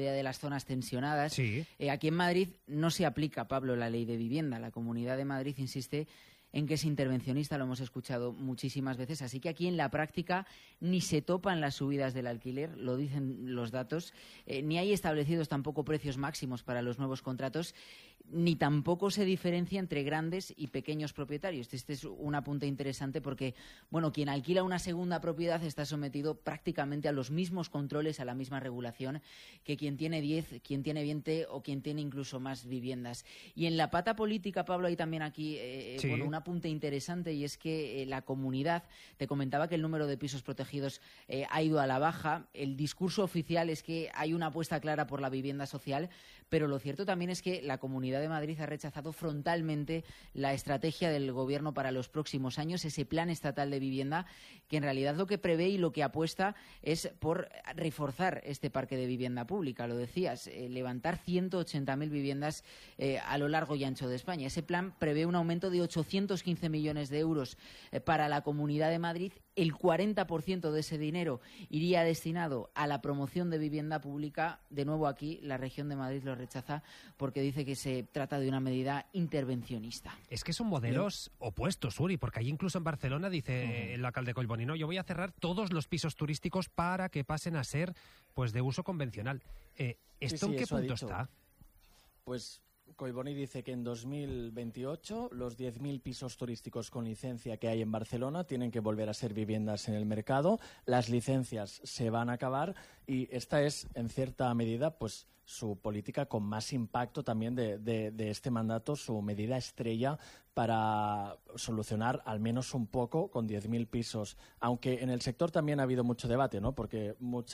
idea de las zonas tensionadas. Sí. Aquí en Madrid no se aplica, Pablo, la ley de vivienda. La Comunidad de Madrid insiste en que es intervencionista, lo hemos escuchado muchísimas veces, así que aquí en la práctica ni se topan las subidas del alquiler, lo dicen los datos, ni hay establecidos tampoco precios máximos para los nuevos contratos, ni tampoco se diferencia entre grandes y pequeños propietarios. Este es un apunte interesante porque, bueno, quien alquila una segunda propiedad está sometido prácticamente a los mismos controles, a la misma regulación que quien tiene 10, quien tiene 20 o quien tiene incluso más viviendas. Y en la pata política, Pablo, hay también aquí sí. un apunte interesante, y es que la comunidad, te comentaba que el número de pisos protegidos ha ido a la baja. El discurso oficial es que hay una apuesta clara por la vivienda social, pero lo cierto también es que la Comunidad de Madrid ha rechazado frontalmente la estrategia del Gobierno para los próximos años, ese plan estatal de vivienda, que en realidad lo que prevé y lo que apuesta es por reforzar este parque de vivienda pública, lo decías, levantar 180.000 viviendas a lo largo y ancho de España. Ese plan prevé un aumento de 815 millones de euros para la Comunidad de Madrid. El 40% de ese dinero iría destinado a la promoción de vivienda pública. De nuevo aquí, la región de Madrid lo rechaza porque dice que se trata de una medida intervencionista. Es que son modelos opuestos, Uri, porque allí incluso en Barcelona dice el alcalde Collboni, no, yo voy a cerrar todos los pisos turísticos para que pasen a ser pues de uso convencional. ¿Esto en qué punto está? Pues Collboni dice que en 2028 los 10.000 pisos turísticos con licencia que hay en Barcelona tienen que volver a ser viviendas en el mercado. Las licencias se van a acabar y esta es, en cierta medida, pues su política con más impacto también de este mandato, su medida estrella para solucionar al menos un poco con 10.000 pisos. Aunque en el sector también ha habido mucho debate, ¿no? Porque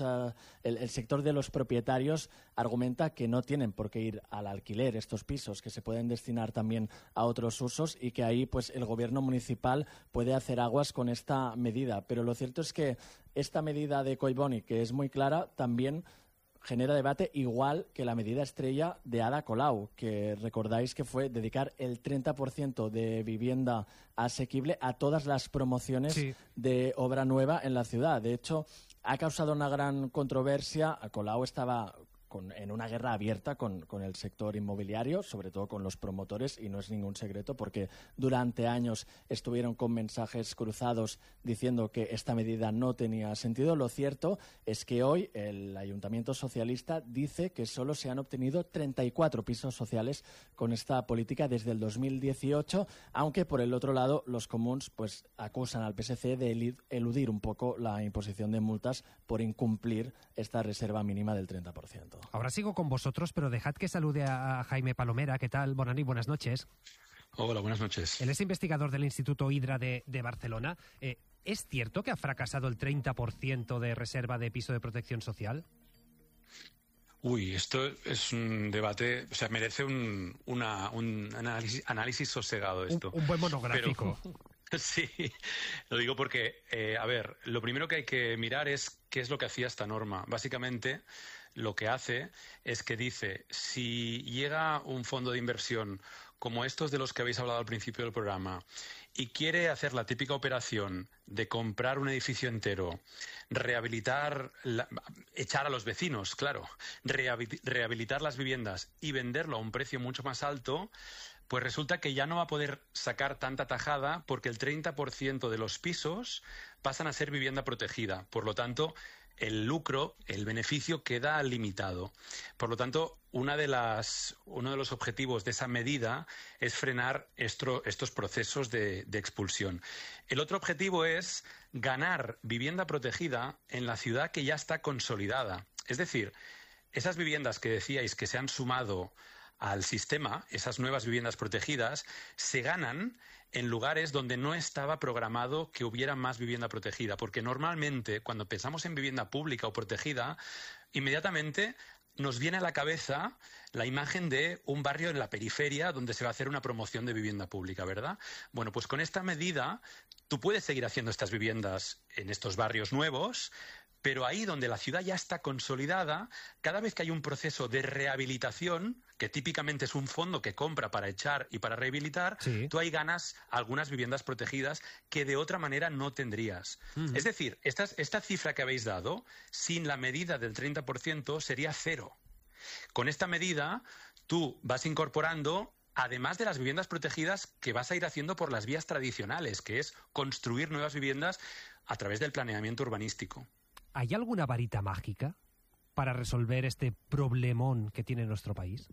el sector de los propietarios argumenta que no tienen por qué ir al alquiler estos pisos, que se pueden destinar también a otros usos y que ahí pues el gobierno municipal puede hacer aguas con esta medida. Pero lo cierto es que esta medida de Collboni, que es muy clara, también genera debate, igual que la medida estrella de Ada Colau, que recordáis que fue dedicar el 30% de vivienda asequible a todas las promociones de obra nueva en la ciudad. De hecho, ha causado una gran controversia. Colau estaba en una guerra abierta con el sector inmobiliario, sobre todo con los promotores, y no es ningún secreto porque durante años estuvieron con mensajes cruzados diciendo que esta medida no tenía sentido. Lo cierto es que hoy el Ayuntamiento Socialista dice que solo se han obtenido 34 pisos sociales con esta política desde el 2018, aunque por el otro lado los comuns pues acusan al PSC de eludir un poco la imposición de multas por incumplir esta reserva mínima del 30%. Ahora sigo con vosotros, pero dejad que salude a Jaime Palomera. ¿Qué tal? Bonani, buenas noches. Hola, buenas noches. Él es investigador del Instituto Hidra de Barcelona. ¿Es cierto que ha fracasado el 30% de reserva de piso de protección social? Uy, esto es un debate, o sea, merece un análisis sosegado esto. Un buen monográfico. Pero, sí, lo digo porque, a ver, lo primero que hay que mirar es qué es lo que hacía esta norma. Básicamente, lo que hace es que dice, si llega un fondo de inversión como estos de los que habéis hablado al principio del programa y quiere hacer la típica operación de comprar un edificio entero, rehabilitar, echar a los vecinos, claro, rehabilitar las viviendas y venderlo a un precio mucho más alto, pues resulta que ya no va a poder sacar tanta tajada porque el 30% de los pisos pasan a ser vivienda protegida. Por lo tanto, el lucro, el beneficio queda limitado. Por lo tanto, uno de los objetivos de esa medida es frenar estos procesos de expulsión. El otro objetivo es ganar vivienda protegida en la ciudad que ya está consolidada. Es decir, esas viviendas que decíais que se han sumado al sistema, esas nuevas viviendas protegidas, se ganan en lugares donde no estaba programado que hubiera más vivienda protegida, porque normalmente cuando pensamos en vivienda pública o protegida, inmediatamente nos viene a la cabeza la imagen de un barrio en la periferia donde se va a hacer una promoción de vivienda pública, ¿verdad? Bueno, pues con esta medida tú puedes seguir haciendo estas viviendas en estos barrios nuevos, pero ahí donde la ciudad ya está consolidada, cada vez que hay un proceso de rehabilitación, que típicamente es un fondo que compra para echar y para rehabilitar, tú ahí ganas algunas viviendas protegidas que de otra manera no tendrías. Es decir, esta cifra que habéis dado, sin la medida del 30%, sería cero. Con esta medida, tú vas incorporando, además de las viviendas protegidas, que vas a ir haciendo por las vías tradicionales, que es construir nuevas viviendas a través del planeamiento urbanístico. ¿Hay alguna varita mágica para resolver este problemón que tiene nuestro país?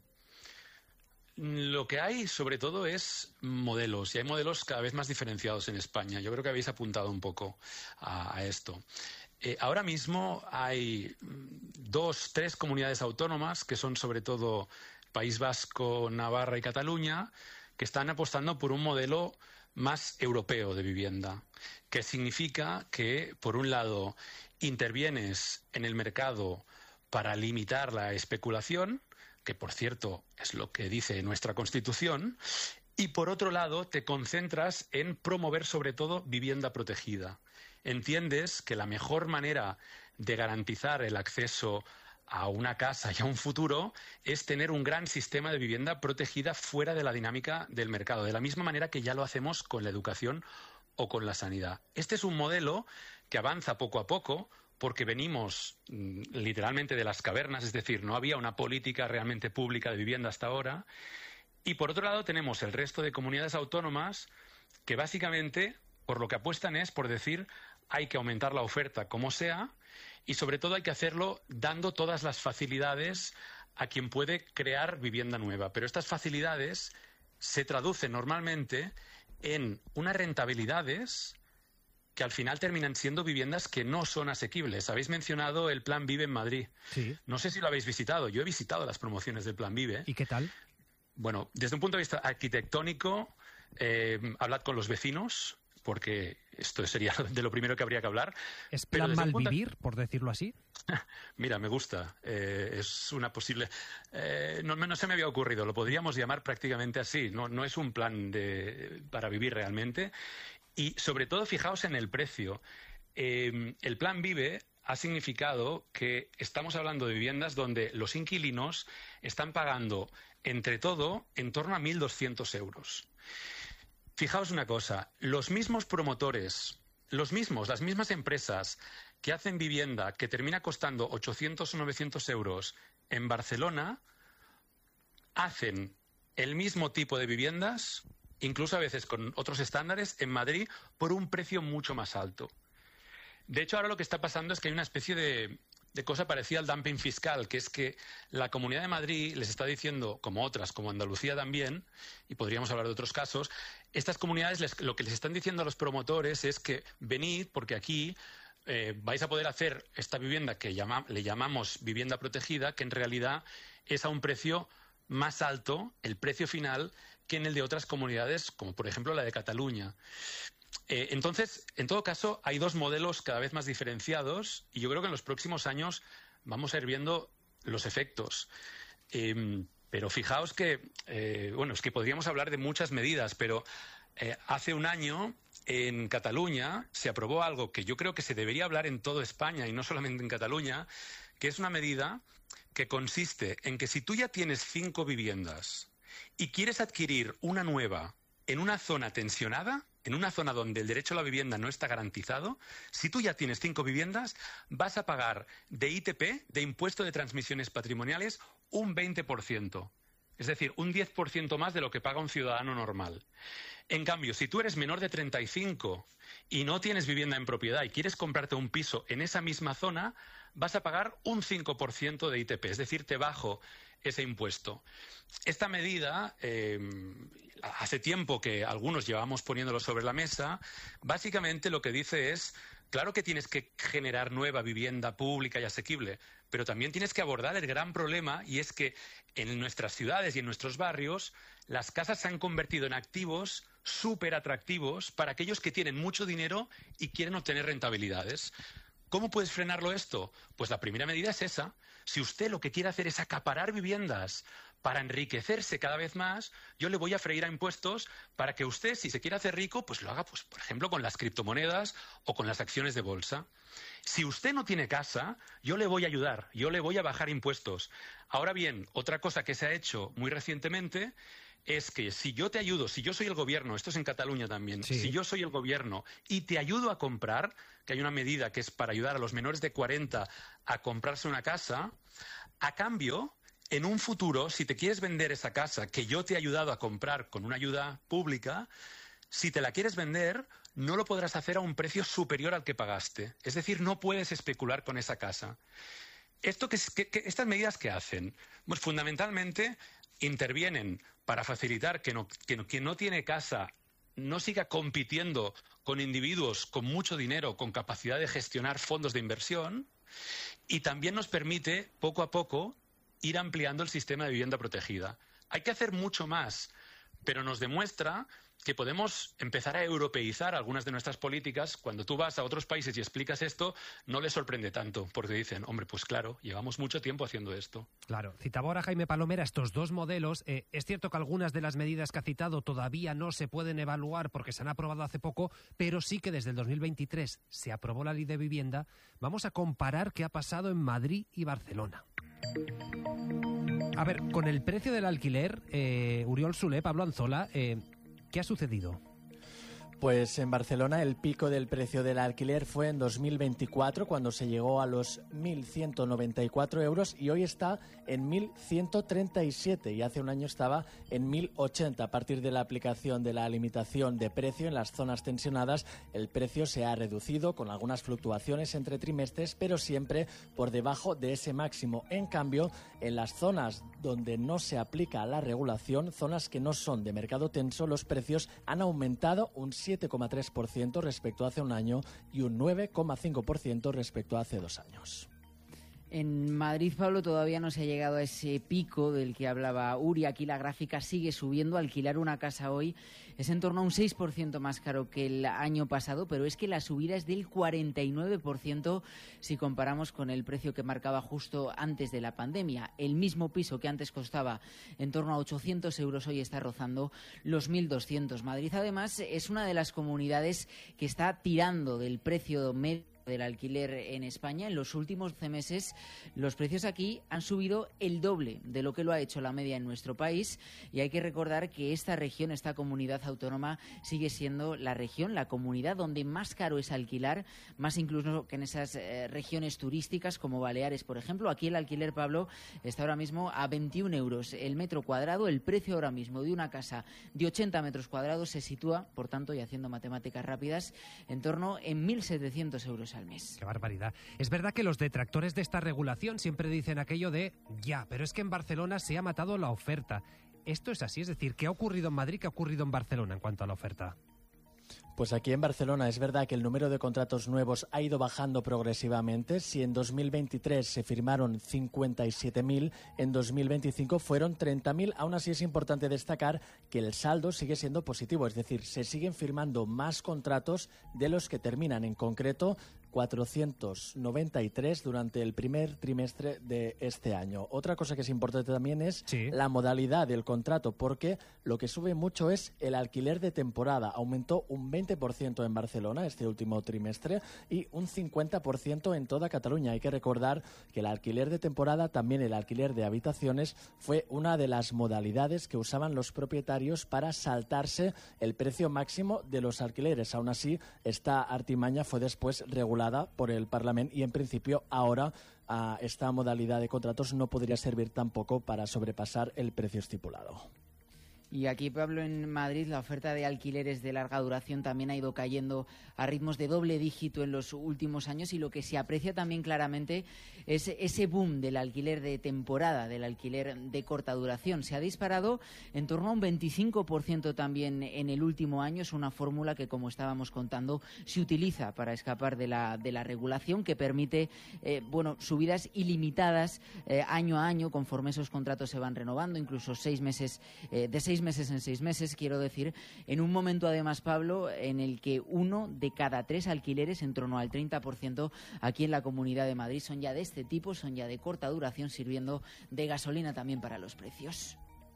Lo que hay, sobre todo, es modelos, y hay modelos cada vez más diferenciados en España. Yo creo que habéis apuntado un poco a esto. Ahora mismo hay 2, 3 comunidades autónomas, que son sobre todo País Vasco, Navarra y Cataluña, que están apostando por un modelo más europeo de vivienda, que significa que, por un lado, intervienes en el mercado para limitar la especulación, que por cierto es lo que dice nuestra Constitución, y por otro lado te concentras en promover sobre todo vivienda protegida. Entiendes que la mejor manera de garantizar el acceso a una casa y a un futuro es tener un gran sistema de vivienda protegida fuera de la dinámica del mercado, de la misma manera que ya lo hacemos con la educación o con la sanidad. Este es un modelo que avanza poco a poco, porque venimos literalmente de las cavernas, es decir, no había una política realmente pública de vivienda hasta ahora. Y por otro lado tenemos el resto de comunidades autónomas que básicamente por lo que apuestan es por decir hay que aumentar la oferta como sea y sobre todo hay que hacerlo dando todas las facilidades a quien puede crear vivienda nueva. Pero estas facilidades se traducen normalmente en unas rentabilidades que al final terminan siendo viviendas que no son asequibles. Habéis mencionado el Plan Vive en Madrid. Sí. No sé si lo habéis visitado. Yo he visitado las promociones del Plan Vive. ¿Y qué tal? Bueno, desde un punto de vista arquitectónico, hablad con los vecinos, porque esto sería de lo primero que habría que hablar. ¿Es plan mal vivir, por decirlo así? Mira, me gusta. Es una posible... no se me había ocurrido. Lo podríamos llamar prácticamente así. No es un plan para vivir realmente. Y sobre todo, fijaos en el precio. El Plan Vive ha significado que estamos hablando de viviendas donde los inquilinos están pagando, entre todo, en torno a 1.200 euros. Fijaos una cosa, los mismos promotores, las mismas empresas que hacen vivienda que termina costando 800 o 900 euros en Barcelona, hacen el mismo tipo de viviendas, incluso a veces con otros estándares, en Madrid por un precio mucho más alto. De hecho, ahora lo que está pasando es que hay una especie de cosa parecida al dumping fiscal, que es que la Comunidad de Madrid les está diciendo, como otras, como Andalucía también, y podríamos hablar de otros casos, estas comunidades lo que les están diciendo a los promotores es que venid, porque aquí vais a poder hacer esta vivienda que le llamamos vivienda protegida, que en realidad es a un precio más alto, el precio final, que en el de otras comunidades, como por ejemplo la de Cataluña. Entonces, en todo caso, hay dos modelos cada vez más diferenciados y yo creo que en los próximos años vamos a ir viendo los efectos. Pero fijaos que, es que podríamos hablar de muchas medidas, pero hace un año en Cataluña se aprobó algo que yo creo que se debería hablar en toda España y no solamente en Cataluña, que es una medida que consiste en que si tú ya tienes 5 viviendas y quieres adquirir una nueva en una zona tensionada, en una zona donde el derecho a la vivienda no está garantizado, si tú ya tienes 5 viviendas, vas a pagar de ITP, de impuesto de transmisiones patrimoniales, un 20%. Es decir, un 10% más de lo que paga un ciudadano normal. En cambio, si tú eres menor de 35 y no tienes vivienda en propiedad y quieres comprarte un piso en esa misma zona, vas a pagar un 5% de ITP, es decir, te bajo ese impuesto. Esta medida, hace tiempo que algunos llevamos poniéndolo sobre la mesa, básicamente lo que dice es, claro que tienes que generar nueva vivienda pública y asequible, pero también tienes que abordar el gran problema y es que en nuestras ciudades y en nuestros barrios las casas se han convertido en activos súper atractivos para aquellos que tienen mucho dinero y quieren obtener rentabilidades. ¿Cómo puedes frenarlo esto? Pues la primera medida es esa. Si usted lo que quiere hacer es acaparar viviendas para enriquecerse cada vez más, yo le voy a freír a impuestos para que usted, si se quiere hacer rico, pues lo haga, pues, por ejemplo, con las criptomonedas o con las acciones de bolsa. Si usted no tiene casa, yo le voy a ayudar, yo le voy a bajar impuestos. Ahora bien, otra cosa que se ha hecho muy recientemente es que si yo te ayudo, si yo soy el gobierno, esto es en Cataluña también, sí. Si yo soy el gobierno y te ayudo a comprar, que hay una medida que es para ayudar a los menores de 40 a comprarse una casa, A cambio, en un futuro, si te quieres vender esa casa que yo te he ayudado a comprar con una ayuda pública, si te la quieres vender, no lo podrás hacer a un precio superior al que pagaste. Es decir, no puedes especular con esa casa. ¿Estas medidas qué hacen? Pues fundamentalmente intervienen para facilitar que quien no tiene casa no siga compitiendo con individuos con mucho dinero, con capacidad de gestionar fondos de inversión, y también nos permite, poco a poco, ir ampliando el sistema de vivienda protegida. Hay que hacer mucho más, pero nos demuestra que podemos empezar a europeizar algunas de nuestras políticas. Cuando tú vas a otros países y explicas esto, no les sorprende tanto, porque dicen, hombre, pues claro, llevamos mucho tiempo haciendo esto. Claro, citaba ahora Jaime Palomera estos dos modelos. Es cierto que algunas de las medidas que ha citado todavía no se pueden evaluar porque se han aprobado hace poco, pero sí que desde el 2023 se aprobó la Ley de Vivienda. Vamos a comparar qué ha pasado en Madrid y Barcelona. A ver, con el precio del alquiler, Uriol Soler, Pablo Anzola, ¿qué ha sucedido? Pues en Barcelona el pico del precio del alquiler fue en 2024, cuando se llegó a los 1.194 euros, y hoy está en 1.137, y hace un año estaba en 1.080. A partir de la aplicación de la limitación de precio en las zonas tensionadas, el precio se ha reducido con algunas fluctuaciones entre trimestres, pero siempre por debajo de ese máximo. En cambio, en las zonas donde no se aplica la regulación, zonas que no son de mercado tenso, los precios han aumentado un 7,3% respecto a hace un año y un 9,5% respecto a hace 2 años. En Madrid, Pablo, todavía no se ha llegado a ese pico del que hablaba Uri. Aquí la gráfica sigue subiendo. Alquilar una casa hoy es en torno a un 6% más caro que el año pasado, pero es que la subida es del 49% si comparamos con el precio que marcaba justo antes de la pandemia. El mismo piso que antes costaba en torno a 800 euros hoy está rozando los 1.200. Madrid, además, es una de las comunidades que está tirando del precio medio del alquiler en España. En los últimos 12 meses los precios aquí han subido el doble de lo que lo ha hecho la media en nuestro país, y hay que recordar que esta región, esta comunidad autónoma, sigue siendo la comunidad donde más caro es alquilar, más incluso que en esas regiones turísticas como Baleares, por ejemplo. Aquí el alquiler, Pablo, está ahora mismo a 21 euros el metro cuadrado. El precio ahora mismo de una casa de 80 metros cuadrados se sitúa, por tanto, y haciendo matemáticas rápidas, en torno en 1.700 euros al mes. ¡Qué barbaridad! Es verdad que los detractores de esta regulación siempre dicen aquello de ya, pero es que en Barcelona se ha matado la oferta. ¿Esto es así? Es decir, ¿qué ha ocurrido en Madrid, qué ha ocurrido en Barcelona en cuanto a la oferta? Pues aquí en Barcelona es verdad que el número de contratos nuevos ha ido bajando progresivamente. Si en 2023 se firmaron 57.000, en 2025 fueron 30.000. Aún así es importante destacar que el saldo sigue siendo positivo, es decir, se siguen firmando más contratos de los que terminan. En concreto, 493 durante el primer trimestre de este año. Otra cosa que es importante también es la modalidad del contrato, porque lo que sube mucho es el alquiler de temporada. Aumentó un 20% en Barcelona este último trimestre y un 50% en toda Cataluña. Hay que recordar que el alquiler de temporada, también el alquiler de habitaciones, fue una de las modalidades que usaban los propietarios para saltarse el precio máximo de los alquileres. Aún así, esta artimaña fue después regulada por el Parlamento y en principio ahora esta modalidad de contratos no podría servir tampoco para sobrepasar el precio estipulado. Y aquí, Pablo, en Madrid la oferta de alquileres de larga duración también ha ido cayendo a ritmos de doble dígito en los últimos años, y lo que se aprecia también claramente es ese boom del alquiler de temporada, del alquiler de corta duración. Se ha disparado en torno a un 25% también en el último año. Es una fórmula que, como estábamos contando, se utiliza para escapar de la regulación, que permite subidas ilimitadas año a año conforme esos contratos se van renovando, incluso 6 meses de 6 meses en 6 meses, quiero decir, en un momento además, Pablo, en el que 1 de cada 3 alquileres, en torno al 30% aquí en la Comunidad de Madrid, son ya de este tipo, son ya de corta duración, sirviendo de gasolina también para los precios.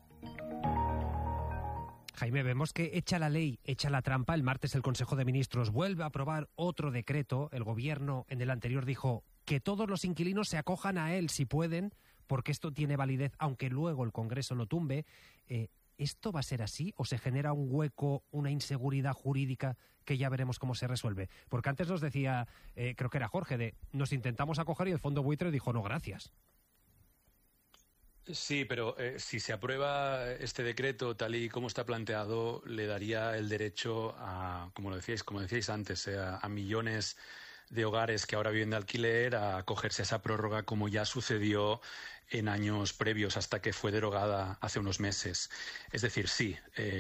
Jaime, vemos que echa la ley, echa la trampa. El martes el Consejo de Ministros vuelve a aprobar otro decreto. El Gobierno en el anterior dijo que todos los inquilinos se acojan a él si pueden, porque esto tiene validez, aunque luego el Congreso lo tumbe. ¿Esto va a ser así o se genera un hueco, una inseguridad jurídica que ya veremos cómo se resuelve? Porque antes nos decía, creo que era Jorge, nos intentamos acoger y el fondo buitre dijo no, gracias. Sí, pero si se aprueba este decreto tal y como está planteado, le daría el derecho a, como decíais antes, a millones de hogares que ahora viven de alquiler a acogerse a esa prórroga, como ya sucedió en años previos, hasta que fue derogada hace unos meses. Es decir, sí,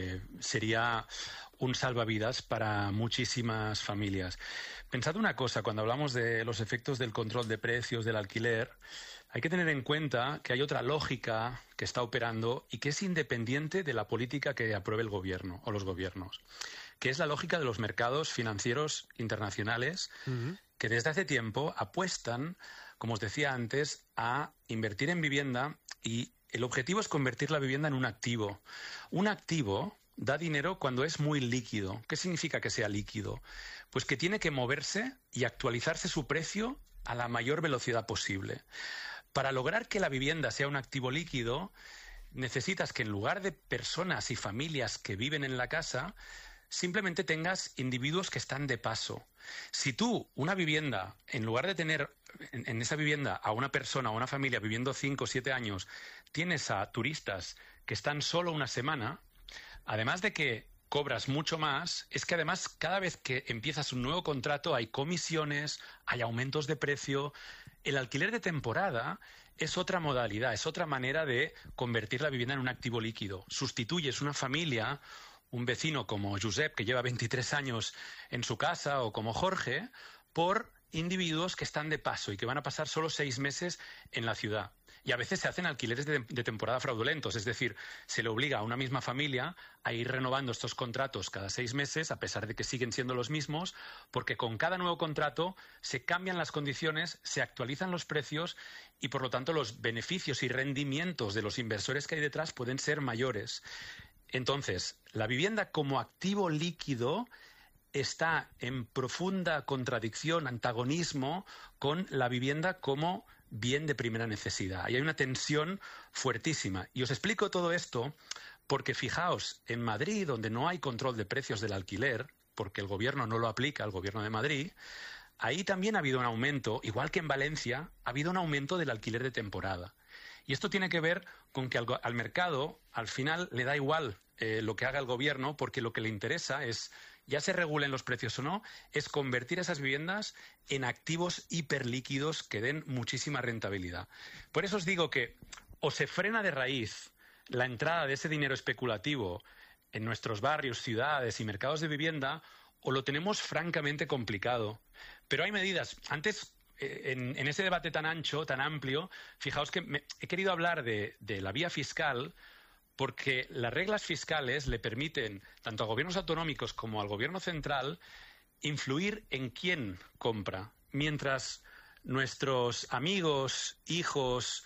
sería un salvavidas para muchísimas familias. Pensad una cosa, cuando hablamos de los efectos del control de precios del alquiler, hay que tener en cuenta que hay otra lógica que está operando y que es independiente de la política que apruebe el gobierno o los gobiernos, que es la lógica de los mercados financieros internacionales, que desde hace tiempo apuestan, como os decía antes, a invertir en vivienda, y el objetivo es convertir la vivienda en un activo. Un activo da dinero cuando es muy líquido. ¿Qué significa que sea líquido? Pues que tiene que moverse y actualizarse su precio a la mayor velocidad posible. Para lograr que la vivienda sea un activo líquido, necesitas que en lugar de personas y familias que viven en la casa, simplemente tengas individuos que están de paso. Si tú, una vivienda, en lugar de tener en esa vivienda a una persona o una familia viviendo 5 o 7 años, tienes a turistas que están solo una semana, además de que cobras mucho más, es que además cada vez que empiezas un nuevo contrato hay comisiones, hay aumentos de precio. El alquiler de temporada es otra modalidad, es otra manera de convertir la vivienda en un activo líquido. Sustituyes una familia, un vecino como Josep, que lleva 23 años en su casa, o como Jorge, por individuos que están de paso y que van a pasar solo 6 meses en la ciudad. Y a veces se hacen alquileres de temporada fraudulentos, es decir, se le obliga a una misma familia a ir renovando estos contratos cada 6 meses, a pesar de que siguen siendo los mismos, porque con cada nuevo contrato se cambian las condiciones, se actualizan los precios y, por lo tanto, los beneficios y rendimientos de los inversores que hay detrás pueden ser mayores. Entonces, la vivienda como activo líquido está en profunda contradicción, antagonismo con la vivienda como bien de primera necesidad. Y hay una tensión fuertísima. Y os explico todo esto porque, fijaos, en Madrid, donde no hay control de precios del alquiler, porque el gobierno no lo aplica, el gobierno de Madrid, ahí también ha habido un aumento, igual que en Valencia, ha habido un aumento del alquiler de temporada. Y esto tiene que ver con que al mercado, al final, le da igual lo que haga el gobierno, porque lo que le interesa es, ya se regulen los precios o no, es convertir esas viviendas en activos hiperlíquidos que den muchísima rentabilidad. Por eso os digo que o se frena de raíz la entrada de ese dinero especulativo en nuestros barrios, ciudades y mercados de vivienda, o lo tenemos francamente complicado. Pero hay medidas. Antes, en ese debate tan ancho, tan amplio, fijaos que he querido hablar de la vía fiscal, porque las reglas fiscales le permiten tanto a gobiernos autonómicos como al gobierno central influir en quién compra. Mientras nuestros amigos, hijos,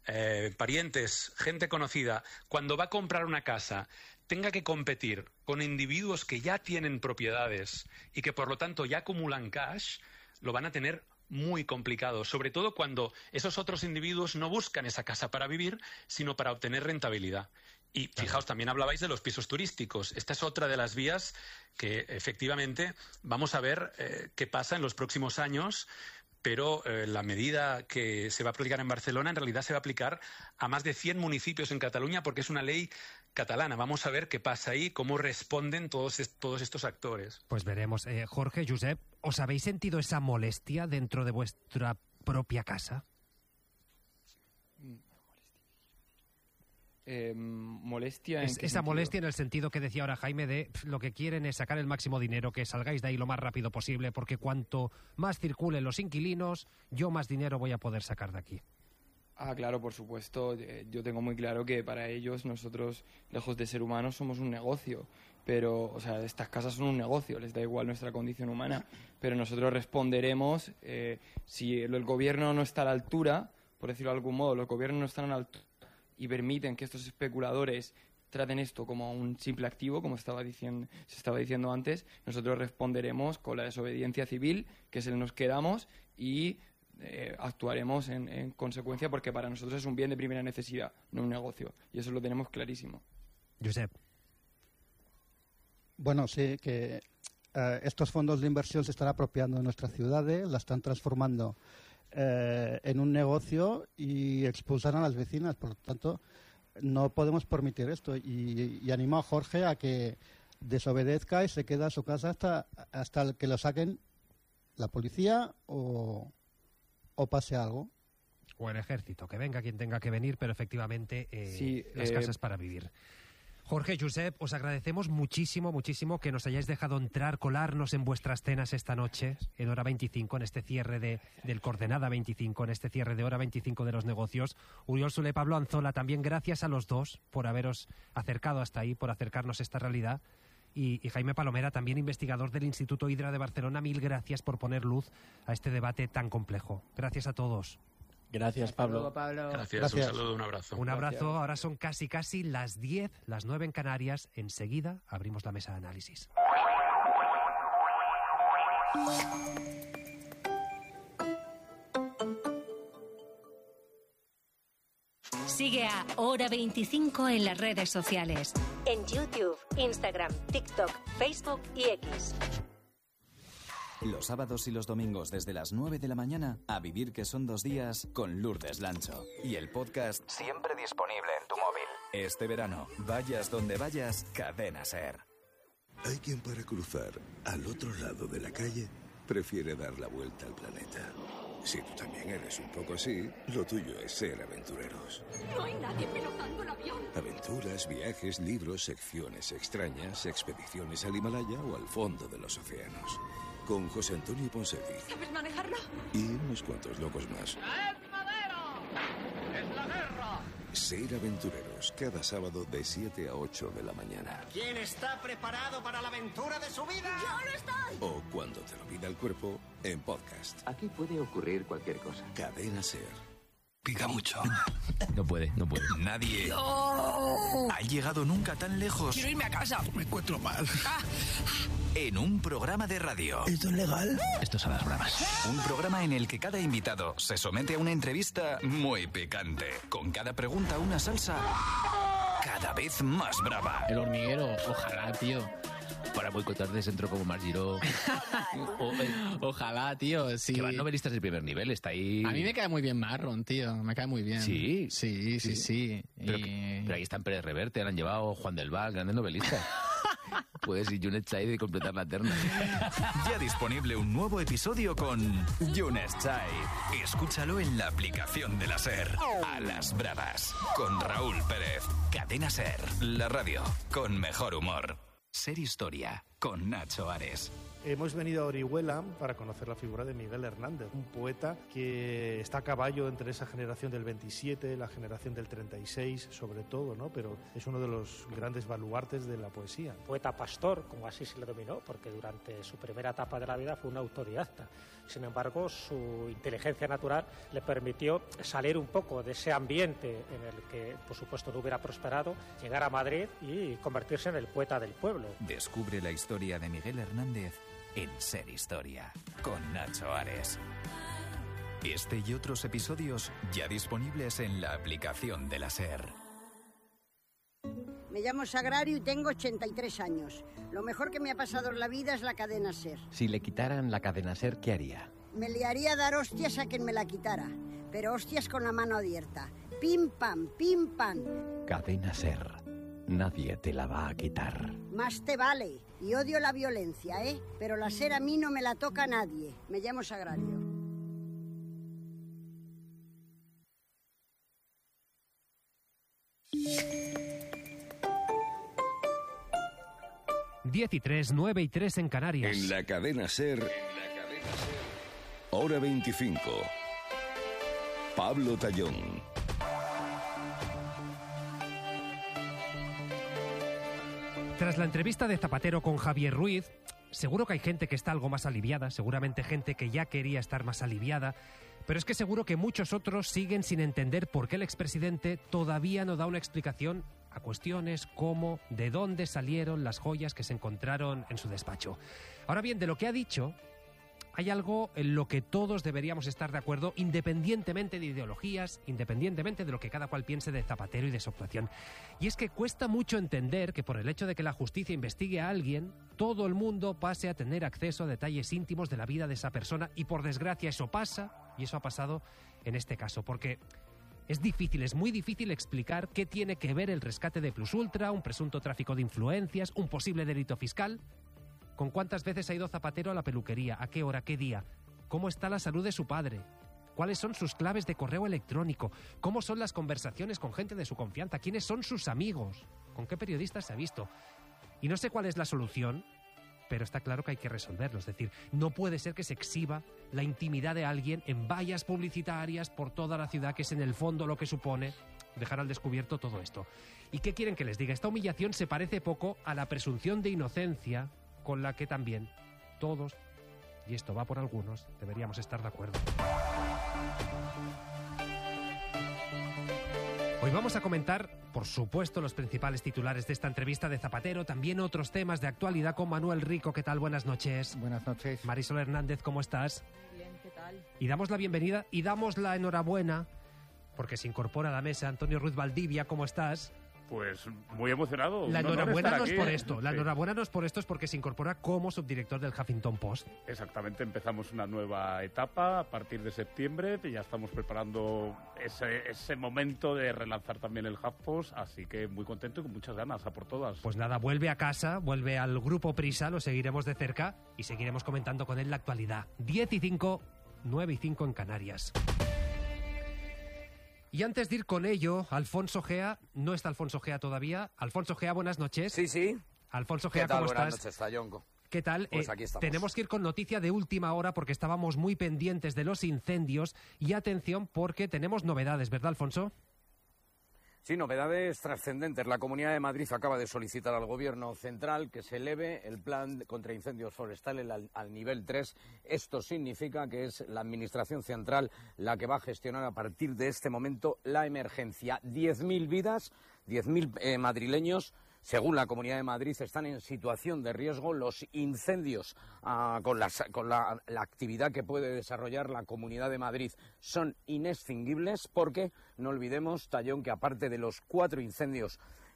parientes, gente conocida, cuando va a comprar una casa, tenga que competir con individuos que ya tienen propiedades y que por lo tanto ya acumulan cash, lo van a tener muy complicado, sobre todo cuando esos otros individuos no buscan esa casa para vivir, sino para obtener rentabilidad. Y fijaos, también hablabais de los pisos turísticos. Esta es otra de las vías que efectivamente vamos a ver qué pasa en los próximos años, pero la medida que se va a aplicar en Barcelona en realidad se va a aplicar a más de 100 municipios en Cataluña, porque es una ley catalana. Vamos a ver qué pasa ahí, cómo responden todos estos actores. Pues veremos. Jorge, Josep, ¿os habéis sentido esa molestia dentro de vuestra propia casa? Molestia. Esa molestia en el sentido que decía ahora Jaime, de lo que quieren es sacar el máximo dinero, que salgáis de ahí lo más rápido posible, porque cuanto más circulen los inquilinos, yo más dinero voy a poder sacar de aquí. Claro, por supuesto. Yo tengo muy claro que para ellos, nosotros, lejos de ser humanos, somos un negocio. Pero, o sea, estas casas son un negocio, les da igual nuestra condición humana. Pero nosotros responderemos, si el gobierno no está a la altura, por decirlo de algún modo, los gobiernos no están a la altura y permiten que estos especuladores traten esto como un simple activo, como se estaba diciendo antes, nosotros responderemos con la desobediencia civil, que se nos quedamos, y actuaremos en consecuencia, porque para nosotros es un bien de primera necesidad, no un negocio, y eso lo tenemos clarísimo. Josep. Bueno, sí, que estos fondos de inversión se están apropiando de nuestras ciudades, las están transformando en un negocio y expulsan a las vecinas. Por lo tanto, no podemos permitir esto. Y animo a Jorge a que desobedezca y se quede a su casa hasta que lo saquen la policía o pase algo. O el ejército, que venga quien tenga que venir, pero efectivamente las casas para vivir. Jorge, Josep, os agradecemos muchísimo, muchísimo que nos hayáis dejado entrar, colarnos en vuestras cenas esta noche, en Hora 25, en este cierre del Coordenada 25, en este cierre de Hora 25 de los negocios. Uriol Soler, Pablo Anzola, también gracias a los dos por haberos acercado hasta ahí, por acercarnos a esta realidad. Y Jaime Palomera, también investigador del Instituto Hidra de Barcelona, mil gracias por poner luz a este debate tan complejo. Gracias a todos. Gracias, Pablo. Gracias, un saludo, un abrazo. Un abrazo. Ahora son casi las 10, las 9 en Canarias. Enseguida abrimos la mesa de análisis. Sigue a Hora 25 en las redes sociales. En YouTube, Instagram, TikTok, Facebook y X. Los sábados y los domingos desde las 9 de la mañana, a vivir que son 2 días con Lourdes Lancho. Y el podcast siempre disponible en tu móvil. Este verano, vayas donde vayas, Cadena SER. Hay quien para cruzar al otro lado de la calle prefiere dar la vuelta al planeta. Si tú también eres un poco así, lo tuyo es ser aventureros. No hay nadie pilotando el avión. Aventuras, viajes, libros, secciones extrañas, expediciones al Himalaya o al fondo de los océanos. Con José Antonio Ponseti. ¿Sabes manejarlo? Y unos cuantos locos más. ¡Es madero! ¡Es la guerra! Ser aventureros, cada sábado de 7 a 8 de la mañana. ¿Quién está preparado para la aventura de su vida? ¡Yo lo estoy! O cuando te lo pida el cuerpo, en podcast. Aquí puede ocurrir cualquier cosa. Cadena SER. Pica mucho. No puede. Nadie ¡No! ha llegado nunca tan lejos. ¡Quiero irme a casa! Me encuentro mal. En un programa de radio. ¿Esto es legal? Esto es a las bravas. Un programa en el que cada invitado se somete a una entrevista muy picante. Con cada pregunta una salsa cada vez más brava. El hormiguero, ojalá, tío. Para boicotar de centro como Mar Giró. Ojalá, tío, sí. Que van novelistas de primer nivel, está ahí. A mí me cae muy bien Marron, tío, me cae muy bien. ¿Sí? Sí. Pero ahí están Pérez Reverte, le han llevado Juan del Val, grandes novelistas. Puedes ir Yunet Chai de completar la terna. Ya disponible un nuevo episodio con Yunes Chai. Escúchalo en la aplicación de la SER. A las bravas. Con Raúl Pérez. Cadena SER. La radio con mejor humor. SER Historia. Con Nacho Ares. Hemos venido a Orihuela para conocer la figura de Miguel Hernández, un poeta que está a caballo entre esa generación del 27, la generación del 36, sobre todo, ¿no? Pero es uno de los grandes baluartes de la poesía. Poeta pastor, como así se le denominó, porque durante su primera etapa de la vida fue un autodidacta. Sin embargo, su inteligencia natural le permitió salir un poco de ese ambiente en el que, por supuesto, no hubiera prosperado, llegar a Madrid y convertirse en el poeta del pueblo. Descubre la historia de Miguel Hernández en SER Historia, con Nacho Ares. Este y otros episodios ya disponibles en la aplicación de la SER. Me llamo Sagrario y tengo 83 años. Lo mejor que me ha pasado en la vida es la cadena SER. Si le quitaran la cadena SER, ¿qué haría? Me liaría a dar hostias a quien me la quitara, pero hostias con la mano abierta. Pim, pam, pim, pam. Cadena SER. Nadie te la va a quitar. Más te vale. Y odio la violencia, ¿eh? Pero la SER a mí no me la toca a nadie. Me llamo Sagrario. Diez y 3, 9 y 3 en Canarias. En la cadena SER, Hora 25. Pablo Tallón. Tras la entrevista de Zapatero con Javier Ruiz, seguro que hay gente que está algo más aliviada, seguramente gente que ya quería estar más aliviada, pero es que seguro que muchos otros siguen sin entender por qué el expresidente todavía no da una explicación a cuestiones como de dónde salieron las joyas que se encontraron en su despacho. Ahora bien, de lo que ha dicho, hay algo en lo que todos deberíamos estar de acuerdo, independientemente de ideologías, independientemente de lo que cada cual piense de Zapatero y de su actuación. Y es que cuesta mucho entender que por el hecho de que la justicia investigue a alguien, todo el mundo pase a tener acceso a detalles íntimos de la vida de esa persona, y por desgracia eso pasa, y eso ha pasado en este caso, porque es muy difícil explicar qué tiene que ver el rescate de Plus Ultra, un presunto tráfico de influencias, un posible delito fiscal. ¿Con cuántas veces ha ido Zapatero a la peluquería? ¿A qué hora? ¿Qué día? ¿Cómo está la salud de su padre? ¿Cuáles son sus claves de correo electrónico? ¿Cómo son las conversaciones con gente de su confianza? ¿Quiénes son sus amigos? ¿Con qué periodistas se ha visto? Y no sé cuál es la solución, pero está claro que hay que resolverlo. Es decir, no puede ser que se exhiba la intimidad de alguien en vallas publicitarias por toda la ciudad, que es en el fondo lo que supone dejar al descubierto todo esto. ¿Y qué quieren que les diga? Esta humillación se parece poco a la presunción de inocencia con la que también todos, y esto va por algunos, deberíamos estar de acuerdo. Hoy vamos a comentar, por supuesto, los principales titulares de esta entrevista de Zapatero, también otros temas de actualidad con Manuel Rico. ¿Qué tal? Buenas noches. Buenas noches. Marisol Hernández, ¿cómo estás? Muy bien, ¿qué tal? Y damos la bienvenida y damos la enhorabuena, porque se incorpora a la mesa Antonio Ruiz Valdivia. ¿Cómo estás? Pues muy emocionado. La enhorabuena no es por esto. Sí. La enhorabuena no es por esto, es porque se incorpora como subdirector del Huffington Post. Exactamente, empezamos una nueva etapa a partir de septiembre y ya estamos preparando ese momento de relanzar también el HuffPost, así que muy contento y con muchas ganas, a por todas. Pues nada, vuelve a casa, vuelve al Grupo Prisa, lo seguiremos de cerca y seguiremos comentando con él la actualidad. 10:05, 9:05 en Canarias. Y antes de ir con ello, Alfonso Gea, no está Alfonso Gea todavía. Alfonso Gea, buenas noches. Sí. Alfonso Gea, ¿qué tal? ¿cómo Buenas estás? noches, Tallongo. ¿Qué tal? Pues aquí estamos. Tenemos que ir con noticia de última hora porque estábamos muy pendientes de los incendios. Y atención porque tenemos novedades, ¿verdad, Alfonso? Sí, novedades trascendentes. La Comunidad de Madrid acaba de solicitar al Gobierno central que se eleve el plan contra incendios forestales al nivel 3. Esto significa que es la Administración central la que va a gestionar a partir de este momento la emergencia. 10.000 vidas, 10.000 madrileños, según la Comunidad de Madrid, están en situación de riesgo. Los incendios con la actividad que puede desarrollar la Comunidad de Madrid son inextinguibles porque, no olvidemos, Tallón, que aparte de los 3 incendios,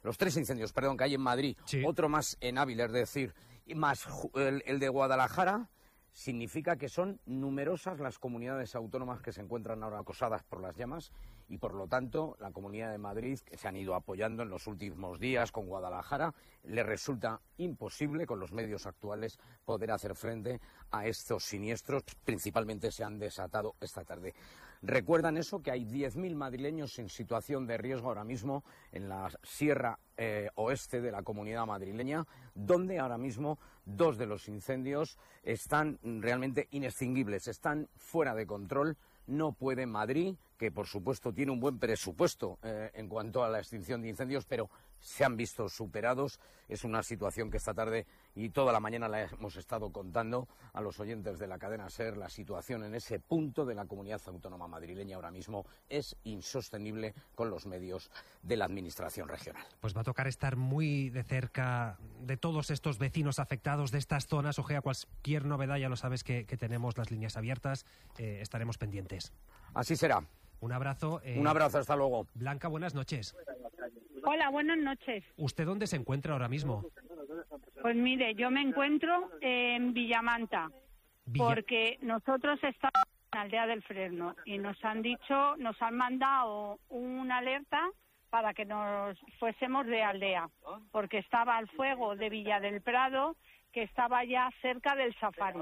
que hay en Madrid, sí, otro más en Ávila, es decir, más el de Guadalajara, significa que son numerosas las comunidades autónomas que se encuentran ahora acosadas por las llamas y, por lo tanto, la Comunidad de Madrid, que se han ido apoyando en los últimos días con Guadalajara, le resulta imposible, con los medios actuales, poder hacer frente a estos siniestros. Principalmente se han desatado esta tarde. ¿Recuerdan eso? Que hay 10.000 madrileños en situación de riesgo ahora mismo en la sierra oeste de la Comunidad madrileña, donde ahora mismo 2 de los incendios están realmente inextinguibles, están fuera de control. No puede Madrid, que por supuesto tiene un buen presupuesto en cuanto a la extinción de incendios, pero se han visto superados. Es una situación que esta tarde y toda la mañana la hemos estado contando a los oyentes de la cadena SER. La situación en ese punto de la Comunidad Autónoma madrileña ahora mismo es insostenible con los medios de la Administración regional. Pues va a tocar estar muy de cerca de todos estos vecinos afectados de estas zonas. Ojea, cualquier novedad, ya lo sabes que tenemos las líneas abiertas, estaremos pendientes. Así será. Un abrazo. Un abrazo, hasta luego. Blanca, buenas noches. Hola, buenas noches. ¿Usted dónde se encuentra ahora mismo? Pues mire, yo me encuentro en Villamanta, porque nosotros estamos en la aldea del Fresno y nos han mandado una alerta para que nos fuésemos de aldea, porque estaba el fuego de Villa del Prado, que estaba ya cerca del Safari.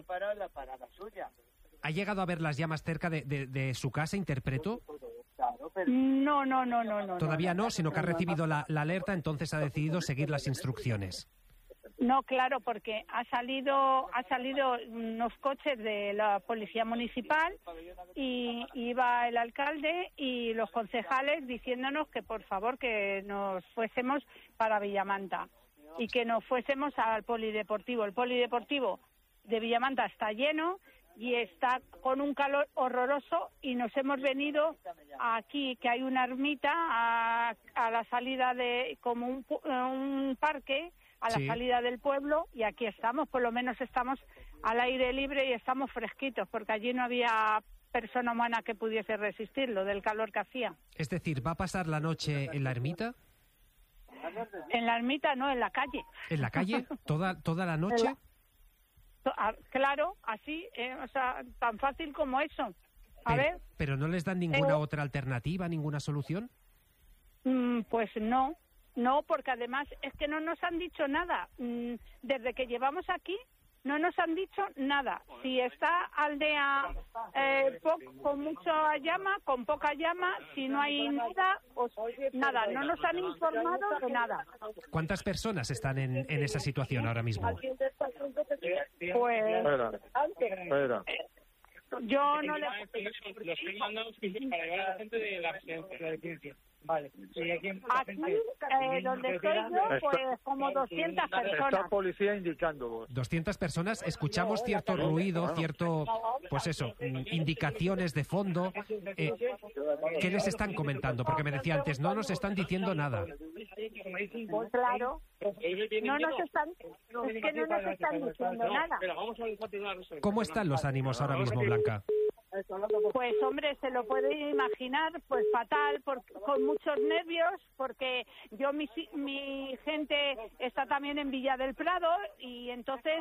¿Ha llegado a ver las llamas cerca de su casa, interpreto? No. Todavía no, sino que ha recibido la alerta, entonces ha decidido seguir las instrucciones. No, claro, porque ha salido unos coches de la Policía Municipal y iba el alcalde y los concejales diciéndonos que por favor que nos fuésemos para Villamanta y que nos fuésemos al polideportivo. El polideportivo de Villamanta está lleno y está con un calor horroroso y nos hemos venido aquí, que hay una ermita a la salida de como un parque a la salida del pueblo, y aquí estamos, por lo menos estamos al aire libre y estamos fresquitos, porque allí no había persona humana que pudiese resistirlo del calor que hacía. Es decir, ¿va a pasar la noche en la ermita? En la ermita no, en la calle. ¿En la calle? ¿Toda la noche? Claro, así, o sea, tan fácil como eso. A ver. ¿Pero no les dan ninguna otra alternativa, ninguna solución? Pues no, porque además es que no nos han dicho nada. Desde que llevamos aquí no nos han dicho nada. Si está aldea con mucha llama, con poca llama, si no hay nada, nada. No nos han informado de nada. ¿Cuántas personas están en esa situación ahora mismo? Pues... Espera. Yo no le... Los estoy mandando para llevar a la gente de la residencia. Vale. Aquí, donde estoy yo, pues como 200 personas. Está policía indicándolo. 200 personas, escuchamos cierto ruido, pues eso, indicaciones de fondo. ¿Qué les están comentando? Porque me decía antes, no nos están diciendo nada. Claro, no nos están diciendo nada. ¿Cómo están los ánimos ahora mismo, Blanca? Pues hombre, se lo puede imaginar, pues fatal, con muchos nervios, porque yo mi gente está también en Villa del Prado, y entonces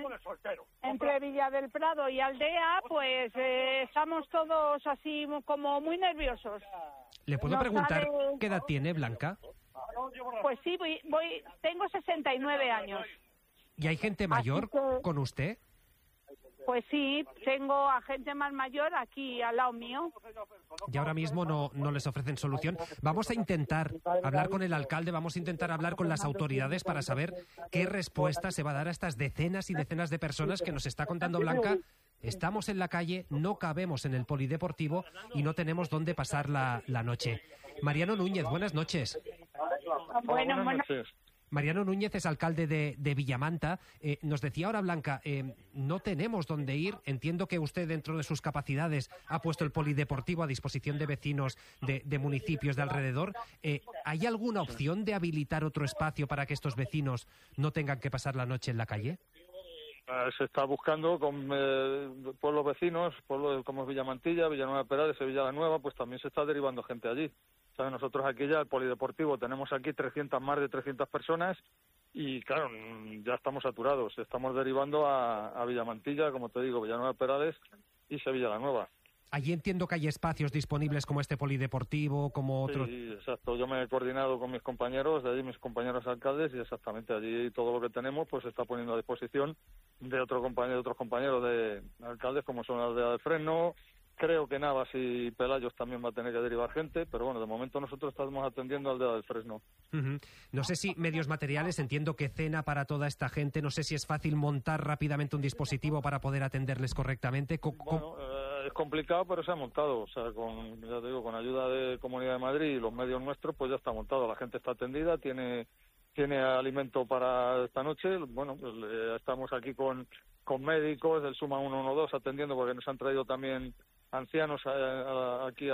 entre Villa del Prado y Aldea, pues estamos todos así como muy nerviosos. ¿Le puedo preguntar qué edad tiene, Blanca? Pues sí, tengo 69 años. ¿Y hay gente mayor con usted? Pues sí, tengo a gente más mayor aquí al lado mío. Y ahora mismo no les ofrecen solución. Vamos a intentar hablar con el alcalde, vamos a intentar hablar con las autoridades para saber qué respuesta se va a dar a estas decenas y decenas de personas que nos está contando Blanca. Estamos en la calle, no cabemos en el polideportivo y no tenemos dónde pasar la noche. Mariano Núñez, buenas noches. Buenas noches. Mariano Núñez es alcalde de Villamanta. Nos decía ahora Blanca, no tenemos dónde ir. Entiendo que usted, dentro de sus capacidades, ha puesto el polideportivo a disposición de vecinos de municipios de alrededor. ¿Hay alguna opción de habilitar otro espacio para que estos vecinos no tengan que pasar la noche en la calle? Se está buscando con pueblos vecinos, pueblos como Villamantilla, Villanueva de Perales, Sevilla la Nueva, pues también se está derivando gente allí. O sea, nosotros aquí ya, el polideportivo, tenemos aquí más de 300 personas y, claro, ya estamos saturados. Estamos derivando a Villamantilla, como te digo, Villanueva de Perales y Sevilla la Nueva. Allí entiendo que hay espacios disponibles como este polideportivo, como otros. Sí, exacto. Yo me he coordinado con mis compañeros, de allí mis compañeros alcaldes, y exactamente allí todo lo que tenemos pues se está poniendo a disposición de otros compañeros de alcaldes, como son Aldea del Fresno. Creo que Navas y Pelayos también va a tener que derivar gente, pero bueno, de momento nosotros estamos atendiendo al Aldea del Fresno. No sé si medios materiales, entiendo que cena para toda esta gente, no sé si es fácil montar rápidamente un dispositivo para poder atenderles correctamente. Bueno, es complicado, pero se ha montado, o sea, ya te digo, con ayuda de Comunidad de Madrid y los medios nuestros, pues ya está montado, la gente está atendida, tiene alimento para esta noche. Bueno, pues estamos aquí con médicos del Suma 112 atendiendo, porque nos han traído también ancianos aquí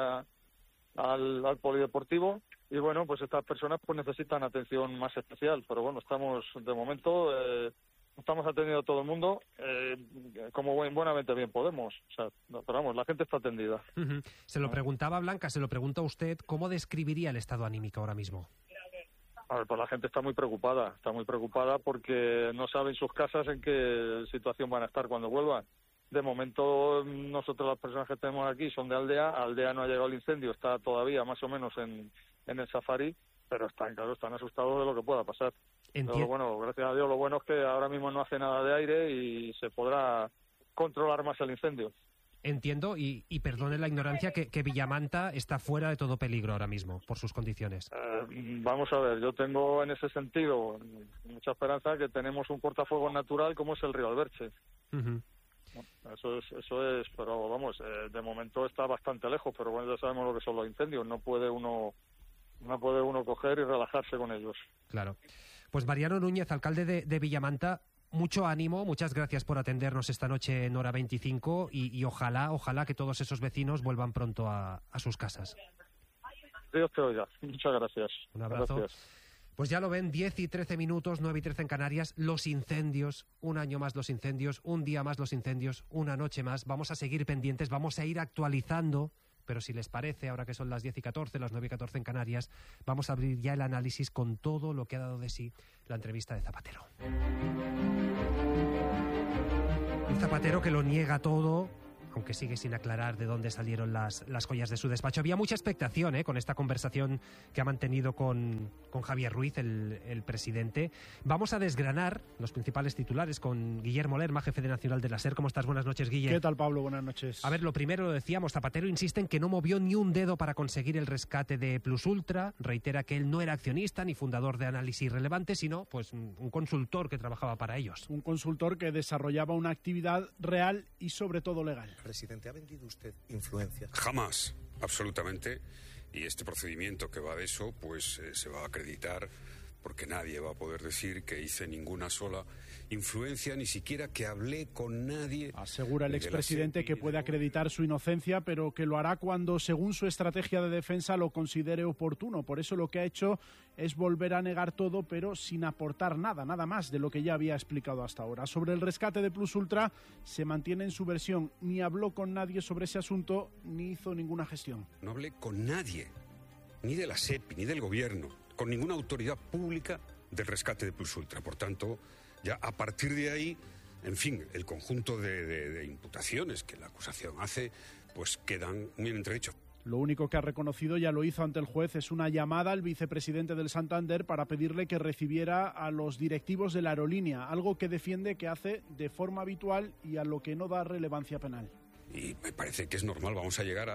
al polideportivo, y bueno, pues estas personas pues necesitan atención más especial, pero bueno, estamos de momento estamos atendiendo a todo el mundo como buenamente bien podemos, o sea, pero vamos, la gente está atendida. Se lo preguntaba Blanca, se lo pregunta a usted, ¿cómo describiría el estado anímico ahora mismo? A ver, pues la gente está muy preocupada porque no saben sus casas en qué situación van a estar cuando vuelvan. De momento, nosotros las personas que tenemos aquí son de Aldea no ha llegado el incendio, está todavía más o menos en el safari, pero están asustados de lo que pueda pasar. Pero bueno, gracias a Dios, lo bueno es que ahora mismo no hace nada de aire y se podrá controlar más el incendio. Entiendo, y perdone la ignorancia, que Villamanta está fuera de todo peligro ahora mismo, por sus condiciones. Vamos a ver, yo tengo en ese sentido mucha esperanza que tenemos un cortafuegos natural como es el río Alberche. Eso es, pero vamos, de momento está bastante lejos, pero bueno, ya sabemos lo que son los incendios, no puede uno coger y relajarse con ellos. Claro. Pues Mariano Núñez, alcalde de Villamanta, mucho ánimo, muchas gracias por atendernos esta noche en Hora 25 y ojalá que todos esos vecinos vuelvan pronto a sus casas. Dios te oiga. Muchas gracias. Un abrazo. Gracias. Pues ya lo ven, 10 y 13 minutos, 9 y 13 en Canarias, los incendios, un año más los incendios, un día más los incendios, una noche más. Vamos a seguir pendientes, vamos a ir actualizando, pero si les parece, ahora que son las 10 y 14, las 9 y 14 en Canarias, vamos a abrir ya el análisis con todo lo que ha dado de sí la entrevista de Zapatero. Un Zapatero que lo niega todo, aunque sigue sin aclarar de dónde salieron las joyas de su despacho. Había mucha expectación con esta conversación que ha mantenido con Javier Ruiz, el presidente. Vamos a desgranar los principales titulares con Guillermo Lerma, jefe de Nacional de la SER. ¿Cómo estás? Buenas noches, Guille. ¿Qué tal, Pablo? Buenas noches. A ver, lo primero lo decíamos, Zapatero insiste en que no movió ni un dedo para conseguir el rescate de Plus Ultra. Reitera que él no era accionista ni fundador de Análisis Relevante, sino pues un consultor que trabajaba para ellos. Un consultor que desarrollaba una actividad real y sobre todo legal. Presidente, ¿ha vendido usted influencias? Jamás, absolutamente. Y este procedimiento que va de eso, pues se va a acreditar porque nadie va a poder decir que hice ninguna sola influencia, ni siquiera que hablé con nadie. Asegura el expresidente que puede acreditar su inocencia, pero que lo hará cuando, según su estrategia de defensa, lo considere oportuno. Por eso lo que ha hecho es volver a negar todo, pero sin aportar nada más de lo que ya había explicado hasta ahora. Sobre el rescate de Plus Ultra, se mantiene en su versión. Ni habló con nadie sobre ese asunto, ni hizo ninguna gestión. No hablé con nadie, ni de la SEPI, ni del gobierno, con ninguna autoridad pública del rescate de Plus Ultra. Por tanto, ya a partir de ahí, en fin, el conjunto de imputaciones que la acusación hace, pues quedan muy en entredicho. Lo único que ha reconocido, ya lo hizo ante el juez, es una llamada al vicepresidente del Santander para pedirle que recibiera a los directivos de la aerolínea, algo que defiende que hace de forma habitual y a lo que no da relevancia penal. Y me parece que es normal, vamos a llegar a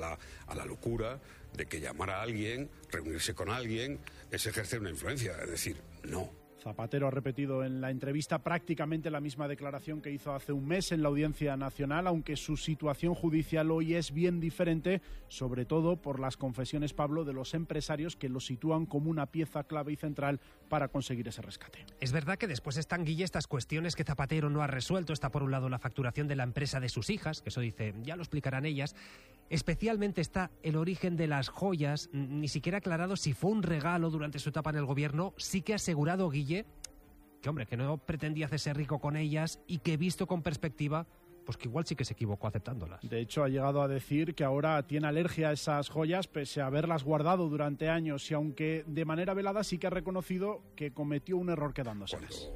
la locura de que llamar a alguien, reunirse con alguien, es ejercer una influencia. Es decir, no. Zapatero ha repetido en la entrevista prácticamente la misma declaración que hizo hace un mes en la Audiencia Nacional, aunque su situación judicial hoy es bien diferente, sobre todo por las confesiones, Pablo, de los empresarios que lo sitúan como una pieza clave y central para conseguir ese rescate. Es verdad que después están, Guille, estas cuestiones que Zapatero no ha resuelto. Está por un lado la facturación de la empresa de sus hijas, que eso dice, ya lo explicarán ellas. Especialmente está el origen de las joyas, ni siquiera aclarado si fue un regalo durante su etapa en el gobierno. Sí que ha asegurado, Guille, que hombre, que no pretendía hacerse rico con ellas y que visto con perspectiva, pues que igual sí que se equivocó aceptándolas. De hecho, ha llegado a decir que ahora tiene alergia a esas joyas pese a haberlas guardado durante años y aunque de manera velada sí que ha reconocido que cometió un error quedándoselas.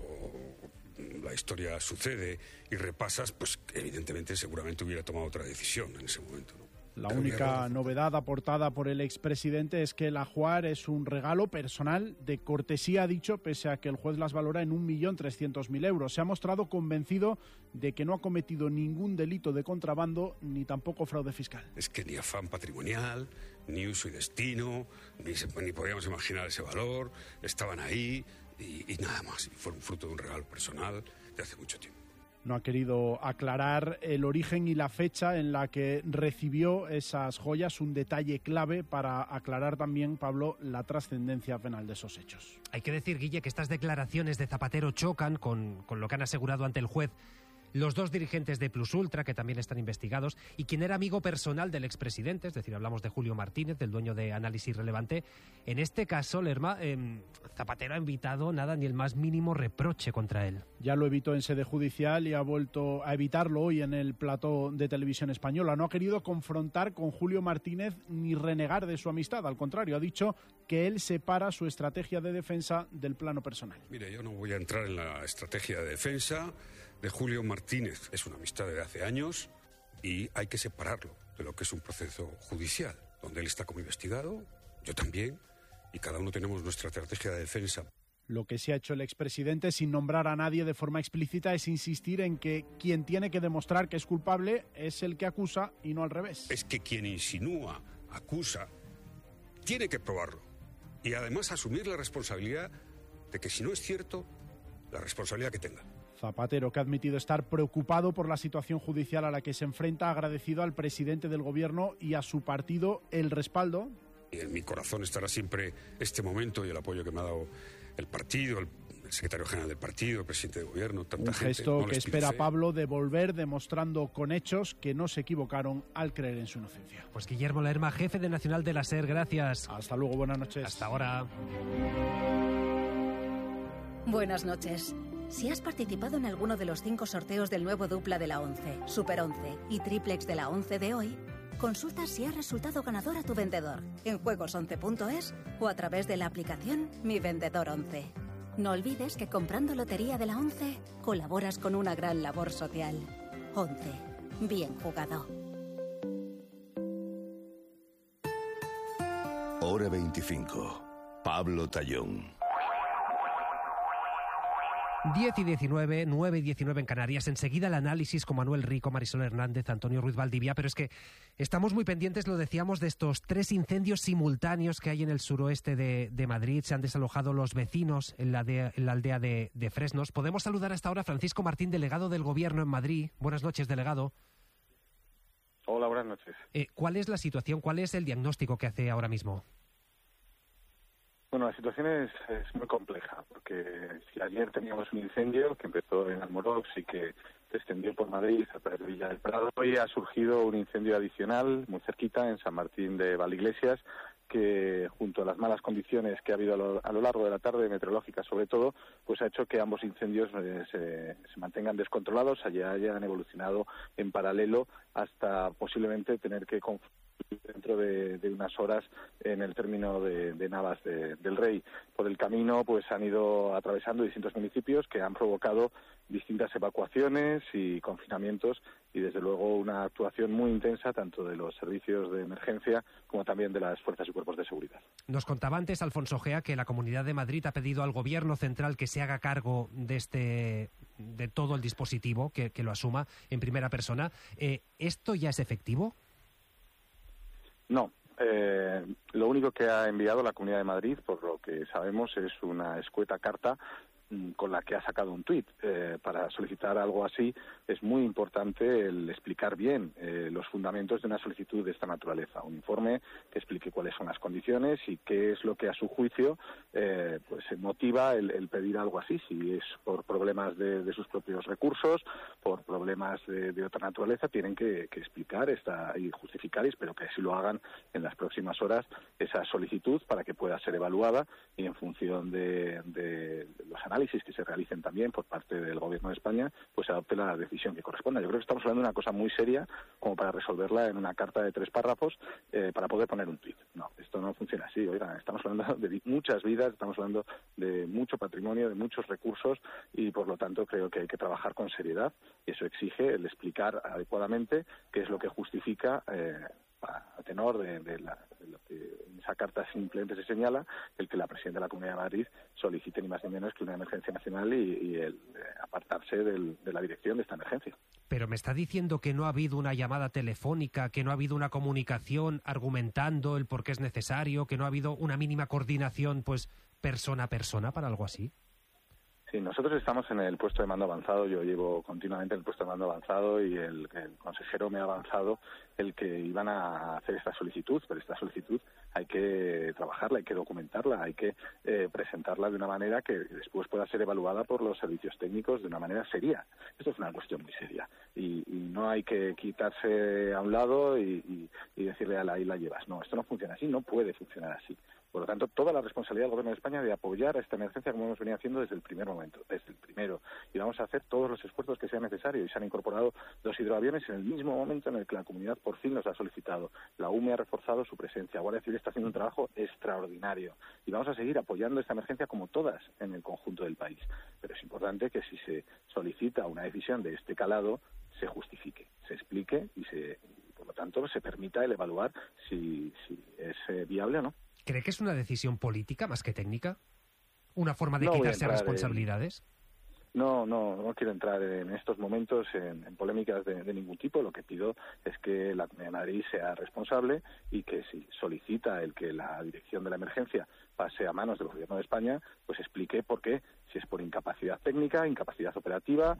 Cuando la historia sucede y repasas, pues evidentemente seguramente hubiera tomado otra decisión en ese momento, ¿no? La única novedad aportada por el expresidente es que el ajuar es un regalo personal de cortesía, ha dicho, pese a que el juez las valora en 1.300.000 euros. Se ha mostrado convencido de que no ha cometido ningún delito de contrabando ni tampoco fraude fiscal. Es que ni afán patrimonial, ni uso y destino, ni podíamos imaginar ese valor, estaban ahí y nada más. Y fueron fruto de un regalo personal de hace mucho tiempo. No ha querido aclarar el origen y la fecha en la que recibió esas joyas, un detalle clave para aclarar también, Pablo, la trascendencia penal de esos hechos. Hay que decir, Guille, que estas declaraciones de Zapatero chocan con lo que han asegurado ante el juez los dos dirigentes de Plus Ultra, que también están investigados, y quien era amigo personal del expresidente, es decir, hablamos de Julio Martínez, del dueño de Análisis Relevante. En este caso, Lerma, Zapatero ha evitado nada ni el más mínimo reproche contra él. Ya lo evitó en sede judicial y ha vuelto a evitarlo hoy en el plató de Televisión Española. No ha querido confrontar con Julio Martínez ni renegar de su amistad. Al contrario, ha dicho que él separa su estrategia de defensa del plano personal. Mire, yo no voy a entrar en la estrategia de defensa de Julio Martínez. Es una amistad de hace años y hay que separarlo de lo que es un proceso judicial, donde él está como investigado, yo también, y cada uno tenemos nuestra estrategia de defensa. Lo que sí ha hecho el expresidente, sin nombrar a nadie de forma explícita, es insistir en que quien tiene que demostrar que es culpable es el que acusa y no al revés. Es que quien insinúa, acusa, tiene que probarlo. Y además asumir la responsabilidad de que si no es cierto, la responsabilidad que tenga. Zapatero, que ha admitido estar preocupado por la situación judicial a la que se enfrenta, ha agradecido al presidente del gobierno y a su partido el respaldo. Y en mi corazón estará siempre este momento y el apoyo que me ha dado el partido, el secretario general del partido, el presidente del gobierno, tanta gente. Un gesto que espera Pablo devolver, demostrando con hechos que no se equivocaron al creer en su inocencia. Pues Guillermo Lerma, jefe de Nacional de la SER, gracias. Hasta luego, buenas noches. Hasta ahora. Buenas noches. Si has participado en alguno de los 5 sorteos del nuevo dupla de la 11, Super 11 y triplex de la 11 de hoy, consulta si has resultado ganador a tu vendedor en juegos11.es o a través de la aplicación Mi Vendedor 11. No olvides que comprando Lotería de la 11 colaboras con una gran labor social. 11. Bien jugado. Hora 25. Pablo Tallón. 10 y 19, 9 y 19 en Canarias. Enseguida el análisis con Manuel Rico, Marisol Hernández, Antonio Ruiz Valdivia, pero es que estamos muy pendientes, lo decíamos, de estos 3 incendios simultáneos que hay en el suroeste de Madrid. Se han desalojado los vecinos en la aldea de Fresnos. Podemos saludar hasta ahora a Francisco Martín, delegado del Gobierno en Madrid. Buenas noches, delegado. Hola, buenas noches. ¿Cuál es la situación? ¿Cuál es el diagnóstico que hace ahora mismo? Bueno, la situación es muy compleja, porque si ayer teníamos un incendio que empezó en Almorox y que se extendió por Madrid a través de Villa del Prado, hoy ha surgido un incendio adicional muy cerquita, en San Martín de Valdeiglesias, que junto a las malas condiciones que ha habido a lo largo de la tarde, meteorológicas sobre todo, pues ha hecho que ambos incendios se mantengan descontrolados, hayan evolucionado en paralelo hasta posiblemente tener que dentro de unas horas en el término de Navas del Rey. Por el camino pues han ido atravesando distintos municipios que han provocado distintas evacuaciones y confinamientos y desde luego una actuación muy intensa tanto de los servicios de emergencia como también de las fuerzas y cuerpos de seguridad. Nos contaba antes Alfonso Gea que la Comunidad de Madrid ha pedido al Gobierno central que se haga cargo de todo el dispositivo, que lo asuma en primera persona. ¿Esto ya es efectivo? No. Lo único que ha enviado la Comunidad de Madrid, por lo que sabemos, es una escueta carta con la que ha sacado un tuit. Para solicitar algo así es muy importante el explicar bien los fundamentos de una solicitud de esta naturaleza. Un informe que explique cuáles son las condiciones y qué es lo que a su juicio pues motiva el pedir algo así. Si es por problemas de sus propios recursos, por problemas de otra naturaleza, tienen que explicar y justificar, y espero que así lo hagan en las próximas horas, esa solicitud para que pueda ser evaluada y en función de los análisis que se realicen también por parte del Gobierno de España, pues se adopte la decisión que corresponda. Yo creo que estamos hablando de una cosa muy seria como para resolverla en una carta de 3 párrafos para poder poner un tuit. No, esto no funciona así. Oigan, estamos hablando de muchas vidas, estamos hablando de mucho patrimonio, de muchos recursos y por lo tanto creo que hay que trabajar con seriedad y eso exige el explicar adecuadamente qué es lo que justifica a tenor de lo que en esa carta simplemente se señala, el que la Presidenta de la Comunidad de Madrid solicite ni más ni menos que una emergencia nacional y el apartarse de la dirección de esta emergencia. Pero me está diciendo que no ha habido una llamada telefónica, que no ha habido una comunicación argumentando el por qué es necesario, que no ha habido una mínima coordinación, pues, persona a persona para algo así. Sí, nosotros estamos en el puesto de mando avanzado, yo llevo continuamente en el puesto de mando avanzado y el consejero me ha avanzado el que iban a hacer esta solicitud, pero esta solicitud hay que trabajarla, hay que documentarla, hay que presentarla de una manera que después pueda ser evaluada por los servicios técnicos de una manera seria. Esto es una cuestión muy seria y no hay que quitarse a un lado y decirle ahí la llevas. No, esto no funciona así, no puede funcionar así. Por lo tanto, toda la responsabilidad del Gobierno de España de apoyar a esta emergencia como hemos venido haciendo desde el primer momento, desde el primero. Y vamos a hacer todos los esfuerzos que sean necesarios. Y se han incorporado 2 hidroaviones en el mismo momento en el que la comunidad por fin los ha solicitado. La UME ha reforzado su presencia. Guardia Civil está haciendo un trabajo extraordinario. Y vamos a seguir apoyando esta emergencia como todas en el conjunto del país. Pero es importante que si se solicita una decisión de este calado, se justifique, se explique y por lo tanto se permita el evaluar si es viable o no. ¿Cree que es una decisión política más que técnica? ¿Una forma de quitarse responsabilidades? No quiero entrar en estos momentos en polémicas de ningún tipo. Lo que pido es que la Comunidad de Madrid sea responsable y que si solicita el que la dirección de la emergencia pase a manos del Gobierno de España, pues explique por qué, si es por incapacidad técnica, incapacidad operativa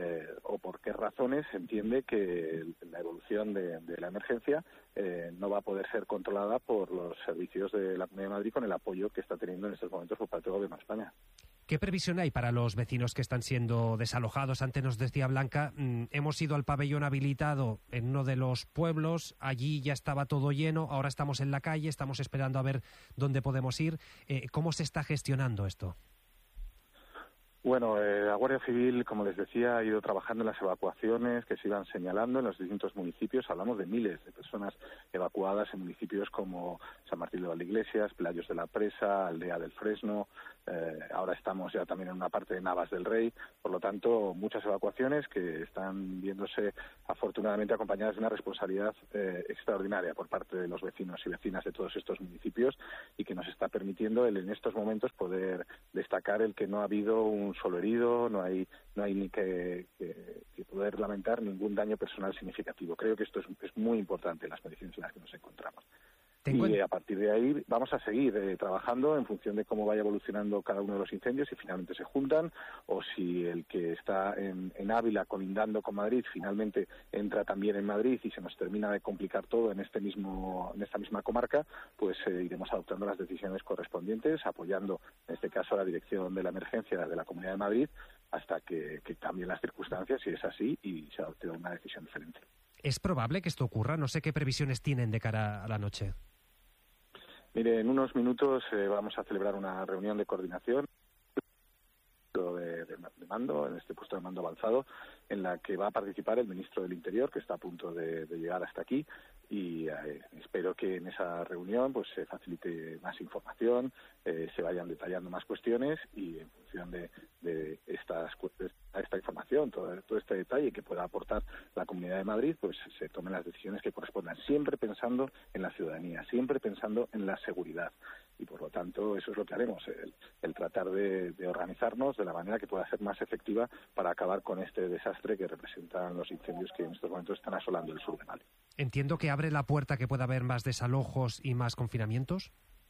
o por qué razones entiende que la evolución de la emergencia no va a poder ser controlada por los servicios de la Comunidad de Madrid con el apoyo que está teniendo en estos momentos por parte del Gobierno de España. ¿Qué previsión hay para los vecinos que están siendo desalojados? Antes nos decía Blanca, hemos ido al pabellón habilitado en uno de los pueblos, allí ya estaba todo lleno, ahora estamos en la calle, estamos esperando a ver dónde podemos ir. ¿Cómo se está gestionando esto? Bueno, la Guardia Civil, como les decía, ha ido trabajando en las evacuaciones que se iban señalando en los distintos municipios. Hablamos de miles de personas evacuadas en municipios como San Martín de Valdeiglesias, Playos de la Presa, Aldea del Fresno. Ahora estamos ya también en una parte de Navas del Rey. Por lo tanto, muchas evacuaciones que están viéndose afortunadamente acompañadas de una responsabilidad extraordinaria por parte de los vecinos y vecinas de todos estos municipios y que nos está permitiendo en estos momentos poder destacar el que no ha habido un solo herido, no hay ni que poder lamentar ningún daño personal significativo. Creo que esto es muy importante en las condiciones en las que nos encontramos. Y a partir de ahí vamos a seguir trabajando en función de cómo vaya evolucionando cada uno de los incendios, si finalmente se juntan o si el que está en Ávila colindando con Madrid finalmente entra también en Madrid y se nos termina de complicar todo en esta misma comarca, pues iremos adoptando las decisiones correspondientes, apoyando en este caso a la dirección de la emergencia de la Comunidad de Madrid hasta que cambien las circunstancias, si es así, y se adopte una decisión diferente. ¿Es probable que esto ocurra? No sé qué previsiones tienen de cara a la noche. Mire, en unos minutos vamos a celebrar una reunión de coordinación de mando, en este puesto de mando avanzado, en la que va a participar el ministro del Interior, que está a punto de llegar hasta aquí, y espero que en esa reunión pues se facilite más información, se vayan detallando más cuestiones y en función de esta información, todo este detalle que pueda aportar la Comunidad de Madrid, pues se tomen las decisiones que correspondan, siempre pensando en la ciudadanía, siempre pensando en la seguridad. Y por lo tanto eso es lo que haremos, el tratar de organizarnos de la manera que pueda ser más efectiva para acabar con este desastre que representan los incendios que en estos momentos están asolando el sur de Mali. Entiendo que abre la puerta que pueda haber más desalojos y más confinamientos.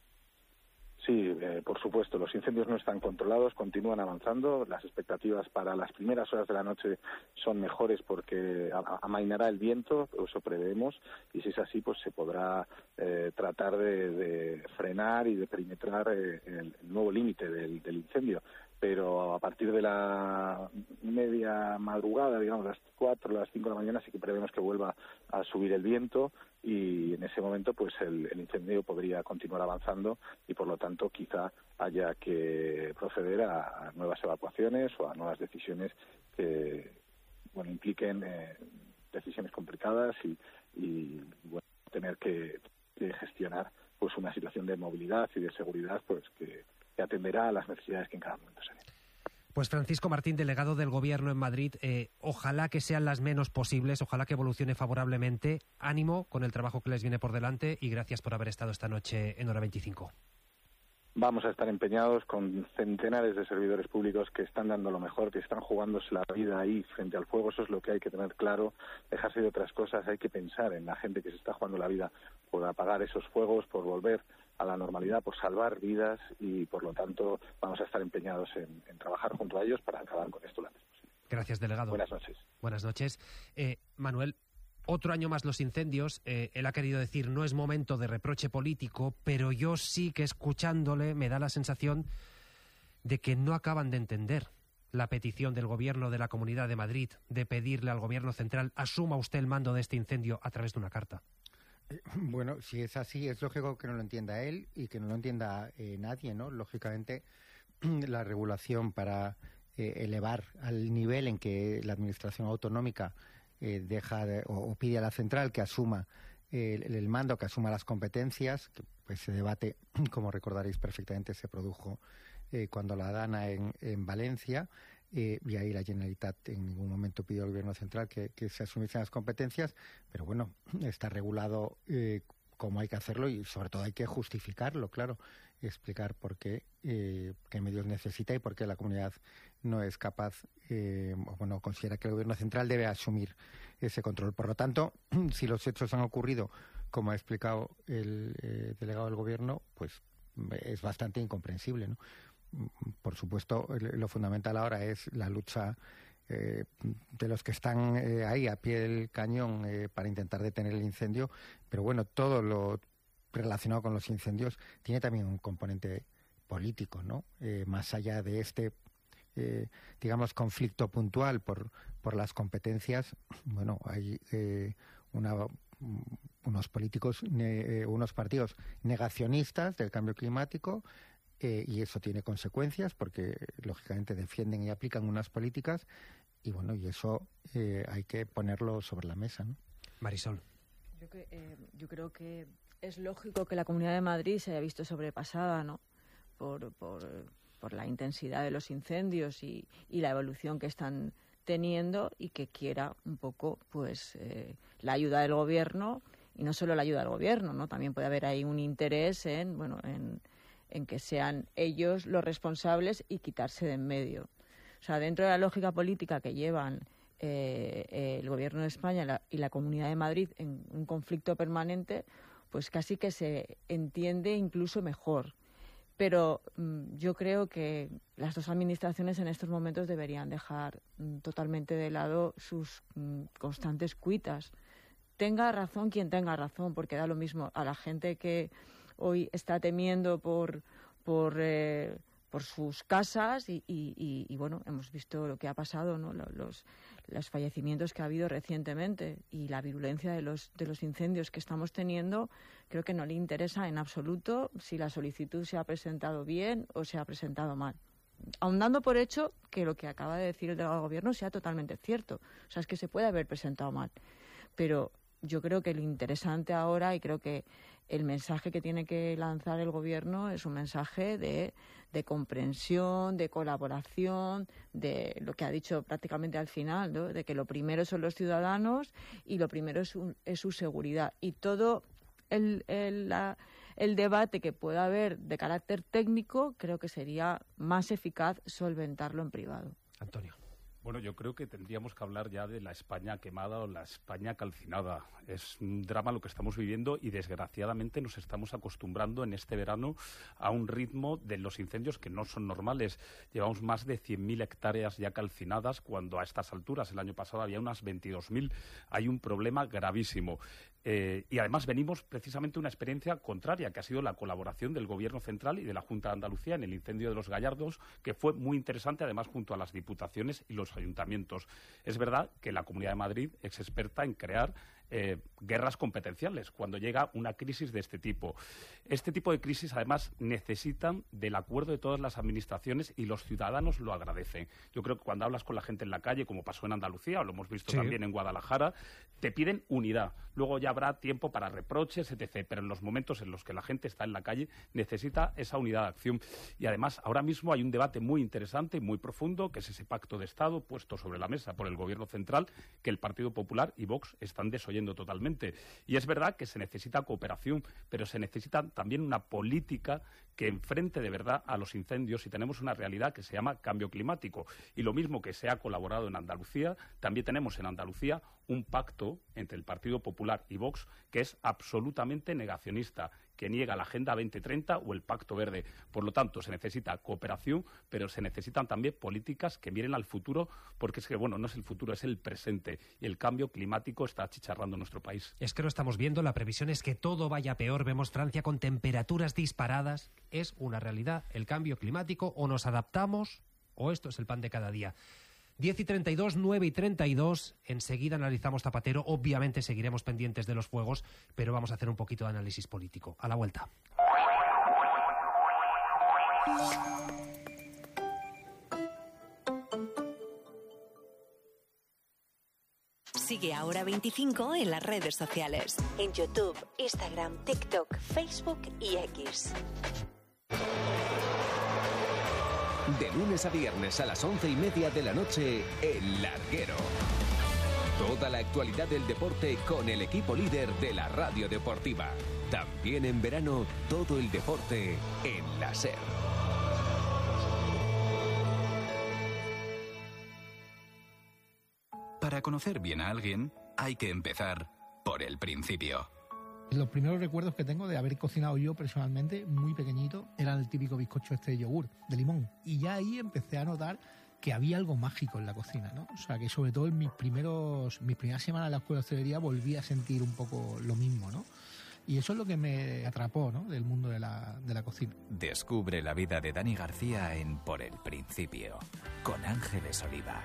Sí, por supuesto, los incendios no están controlados, continúan avanzando. Las expectativas para las primeras horas de la noche son mejores porque amainará el viento, eso preveemos, y si es así, pues se podrá tratar de frenar y de perimetrar el nuevo límite del incendio. Pero a partir de la media madrugada, digamos, las 4 o las 5 de la mañana, sí que prevemos que vuelva a subir el viento y en ese momento pues el incendio podría continuar avanzando y por lo tanto quizá haya que proceder a nuevas evacuaciones o a nuevas decisiones que impliquen decisiones complicadas y tener que gestionar pues una situación de movilidad y de seguridad pues que atenderá a las necesidades que en cada momento se den. Pues Francisco Martín, delegado del Gobierno en Madrid, ojalá que sean las menos posibles, ojalá que evolucione favorablemente. Ánimo con el trabajo que les viene por delante y gracias por haber estado esta noche en Hora 25. Vamos a estar empeñados con centenares de servidores públicos que están dando lo mejor, que están jugándose la vida ahí frente al fuego. Eso es lo que hay que tener claro, dejarse de otras cosas. Hay que pensar en la gente que se está jugando la vida por apagar esos fuegos, por volver a la normalidad, por salvar vidas y, por lo tanto, vamos a estar empeñados en trabajar junto a ellos para acabar con esto lo antes posible. Gracias, delegado. Buenas noches. Buenas noches. Manuel, otro año más los incendios. Él ha querido decir no es momento de reproche político, pero yo sí que escuchándole me da la sensación de que no acaban de entender la petición del Gobierno de la Comunidad de Madrid de pedirle al Gobierno central asuma usted el mando de este incendio a través de una carta. Bueno, si es así, es lógico que no lo entienda él y que no lo entienda nadie, ¿no? Lógicamente, la regulación para elevar al nivel en que la Administración autonómica o pide a la central que asuma el mando, que asuma las competencias, que pues ese debate, como recordaréis perfectamente, se produjo cuando la Dana en Valencia. Y ahí la Generalitat en ningún momento pidió al Gobierno central que se asumiesen las competencias, pero bueno, está regulado cómo hay que hacerlo y sobre todo hay que justificarlo, claro, explicar por qué medios necesita y por qué la comunidad no es capaz, considera que el Gobierno central debe asumir ese control. Por lo tanto, si los hechos han ocurrido, como ha explicado el delegado del Gobierno, pues es bastante incomprensible, ¿no? Por supuesto, lo fundamental ahora es la lucha de los que están ahí a pie del cañón para intentar detener el incendio, pero bueno, todo lo relacionado con los incendios tiene también un componente político, ¿no? Más allá de este, conflicto puntual por las competencias, bueno, hay unos políticos, unos partidos negacionistas del cambio climático, y eso tiene consecuencias porque lógicamente defienden y aplican unas políticas y bueno, y eso hay que ponerlo sobre la mesa, ¿no? Marisol. Yo creo que es lógico que la Comunidad de Madrid se haya visto sobrepasada, ¿no? Por la intensidad de los incendios y la evolución que están teniendo, y que quiera un poco pues la ayuda del gobierno, y no solo la ayuda del gobierno, ¿no? También puede haber ahí un interés en que sean ellos los responsables y quitarse de en medio. O sea, dentro de la lógica política que llevan el gobierno de España y la Comunidad de Madrid en un conflicto permanente, pues casi que se entiende incluso mejor. Pero yo creo que las dos administraciones en estos momentos deberían dejar totalmente de lado sus constantes cuitas. Tenga razón quien tenga razón, porque da lo mismo a la gente que hoy está temiendo por sus casas y bueno, hemos visto lo que ha pasado, ¿no? Los fallecimientos que ha habido recientemente y la virulencia de los incendios que estamos teniendo. Creo que no le interesa en absoluto si la solicitud se ha presentado bien o se ha presentado mal, aun dando por hecho que lo que acaba de decir el delegado del gobierno sea totalmente cierto. O sea, es que se puede haber presentado mal, pero yo creo que lo interesante ahora, y creo que el mensaje que tiene que lanzar el gobierno es un mensaje de comprensión, de colaboración, de lo que ha dicho prácticamente al final, ¿no? De que lo primero son los ciudadanos y lo primero es su seguridad. Y todo el debate que pueda haber de carácter técnico, creo que sería más eficaz solventarlo en privado. Antonio. Bueno, yo creo que tendríamos que hablar ya de la España quemada o la España calcinada. Es un drama lo que estamos viviendo y desgraciadamente nos estamos acostumbrando en este verano a un ritmo de los incendios que no son normales. Llevamos más de 100.000 hectáreas ya calcinadas, cuando a estas alturas, el año pasado, había unas 22.000. Hay un problema gravísimo. Y además venimos precisamente de una experiencia contraria, que ha sido la colaboración del Gobierno central y de la Junta de Andalucía en el incendio de los Gallardos, que fue muy interesante, además junto a las diputaciones y los ayuntamientos. Es verdad que la Comunidad de Madrid es experta en crear guerras competenciales cuando llega una crisis de este tipo. Este tipo de crisis, además, necesitan del acuerdo de todas las administraciones y los ciudadanos lo agradecen. Yo creo que cuando hablas con la gente en la calle, como pasó en Andalucía, o lo hemos visto también en Guadalajara, te piden unidad. Luego ya habrá tiempo para reproches, etc. Pero en los momentos en los que la gente está en la calle, necesita esa unidad de acción. Y además, ahora mismo hay un debate muy interesante y muy profundo, que es ese pacto de Estado puesto sobre la mesa por el Gobierno central, que el Partido Popular y Vox están desoyendo totalmente. Y es verdad que se necesita cooperación, pero se necesita también una política que enfrente de verdad a los incendios, y tenemos una realidad que se llama cambio climático. Y lo mismo que se ha colaborado en Andalucía, también tenemos en Andalucía un pacto entre el Partido Popular y Vox que es absolutamente negacionista, que niega la Agenda 2030 o el Pacto Verde. Por lo tanto, se necesita cooperación, pero se necesitan también políticas que miren al futuro, porque es que, bueno, no es el futuro, es el presente, y el cambio climático está achicharrando nuestro país. Es que lo estamos viendo, la previsión es que todo vaya peor. Vemos Francia con temperaturas disparadas. Es una realidad el cambio climático. O nos adaptamos o esto es el pan de cada día. 10:32, 9:32, enseguida analizamos Zapatero. Obviamente seguiremos pendientes de los fuegos, pero vamos a hacer un poquito de análisis político. A la vuelta. Sigue Ahora 25 en las redes sociales. En YouTube, Instagram, TikTok, Facebook y X. De lunes a viernes a las 11:30 de la noche, El Larguero. Toda la actualidad del deporte con el equipo líder de la radio deportiva. También en verano, todo el deporte en la SER. Para conocer bien a alguien, hay que empezar por el principio. Los primeros recuerdos que tengo de haber cocinado yo personalmente, muy pequeñito, era el típico bizcocho de yogur, de limón. Y ya ahí empecé a notar que había algo mágico en la cocina, ¿no? O sea, que sobre todo en mis primeras semanas de la escuela de hostelería volví a sentir un poco lo mismo, ¿no? Y eso es lo que me atrapó, ¿no?, del mundo de la cocina. Descubre la vida de Dani García en Por el Principio, con Ángeles Oliva.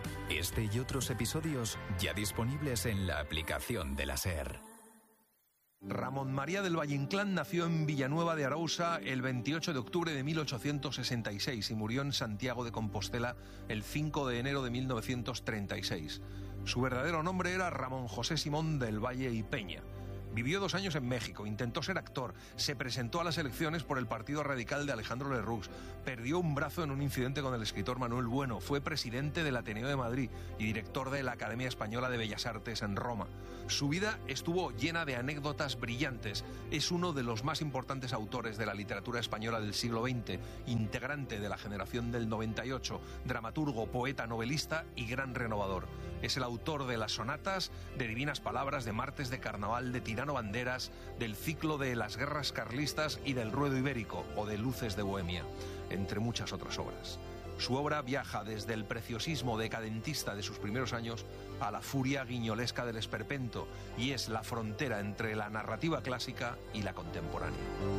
Este y otros episodios ya disponibles en la aplicación de la SER. Ramón María del Valle Inclán nació en Villanueva de Arousa el 28 de octubre de 1866 y murió en Santiago de Compostela el 5 de enero de 1936. Su verdadero nombre era Ramón José Simón del Valle y Peña. Vivió 2 años en México, intentó ser actor, se presentó a las elecciones por el Partido Radical de Alejandro Lerroux, perdió un brazo en un incidente con el escritor Manuel Bueno, fue presidente del Ateneo de Madrid y director de la Academia Española de Bellas Artes en Roma. Su vida estuvo llena de anécdotas brillantes. Es uno de los más importantes autores de la literatura española del siglo XX, integrante de la generación del 98, dramaturgo, poeta, novelista y gran renovador. Es el autor de las sonatas, de Divinas Palabras, de Martes de Carnaval, de Tirano Banderas, del ciclo de Las Guerras Carlistas y del Ruedo Ibérico o de Luces de Bohemia, entre muchas otras obras. Su obra viaja desde el preciosismo decadentista de sus primeros años a la furia guiñolesca del esperpento y es la frontera entre la narrativa clásica y la contemporánea.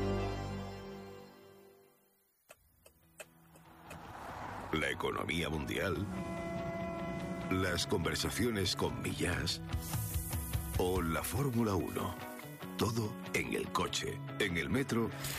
La economía mundial, las conversaciones con Millás o la Fórmula 1. Todo en el coche, en el metro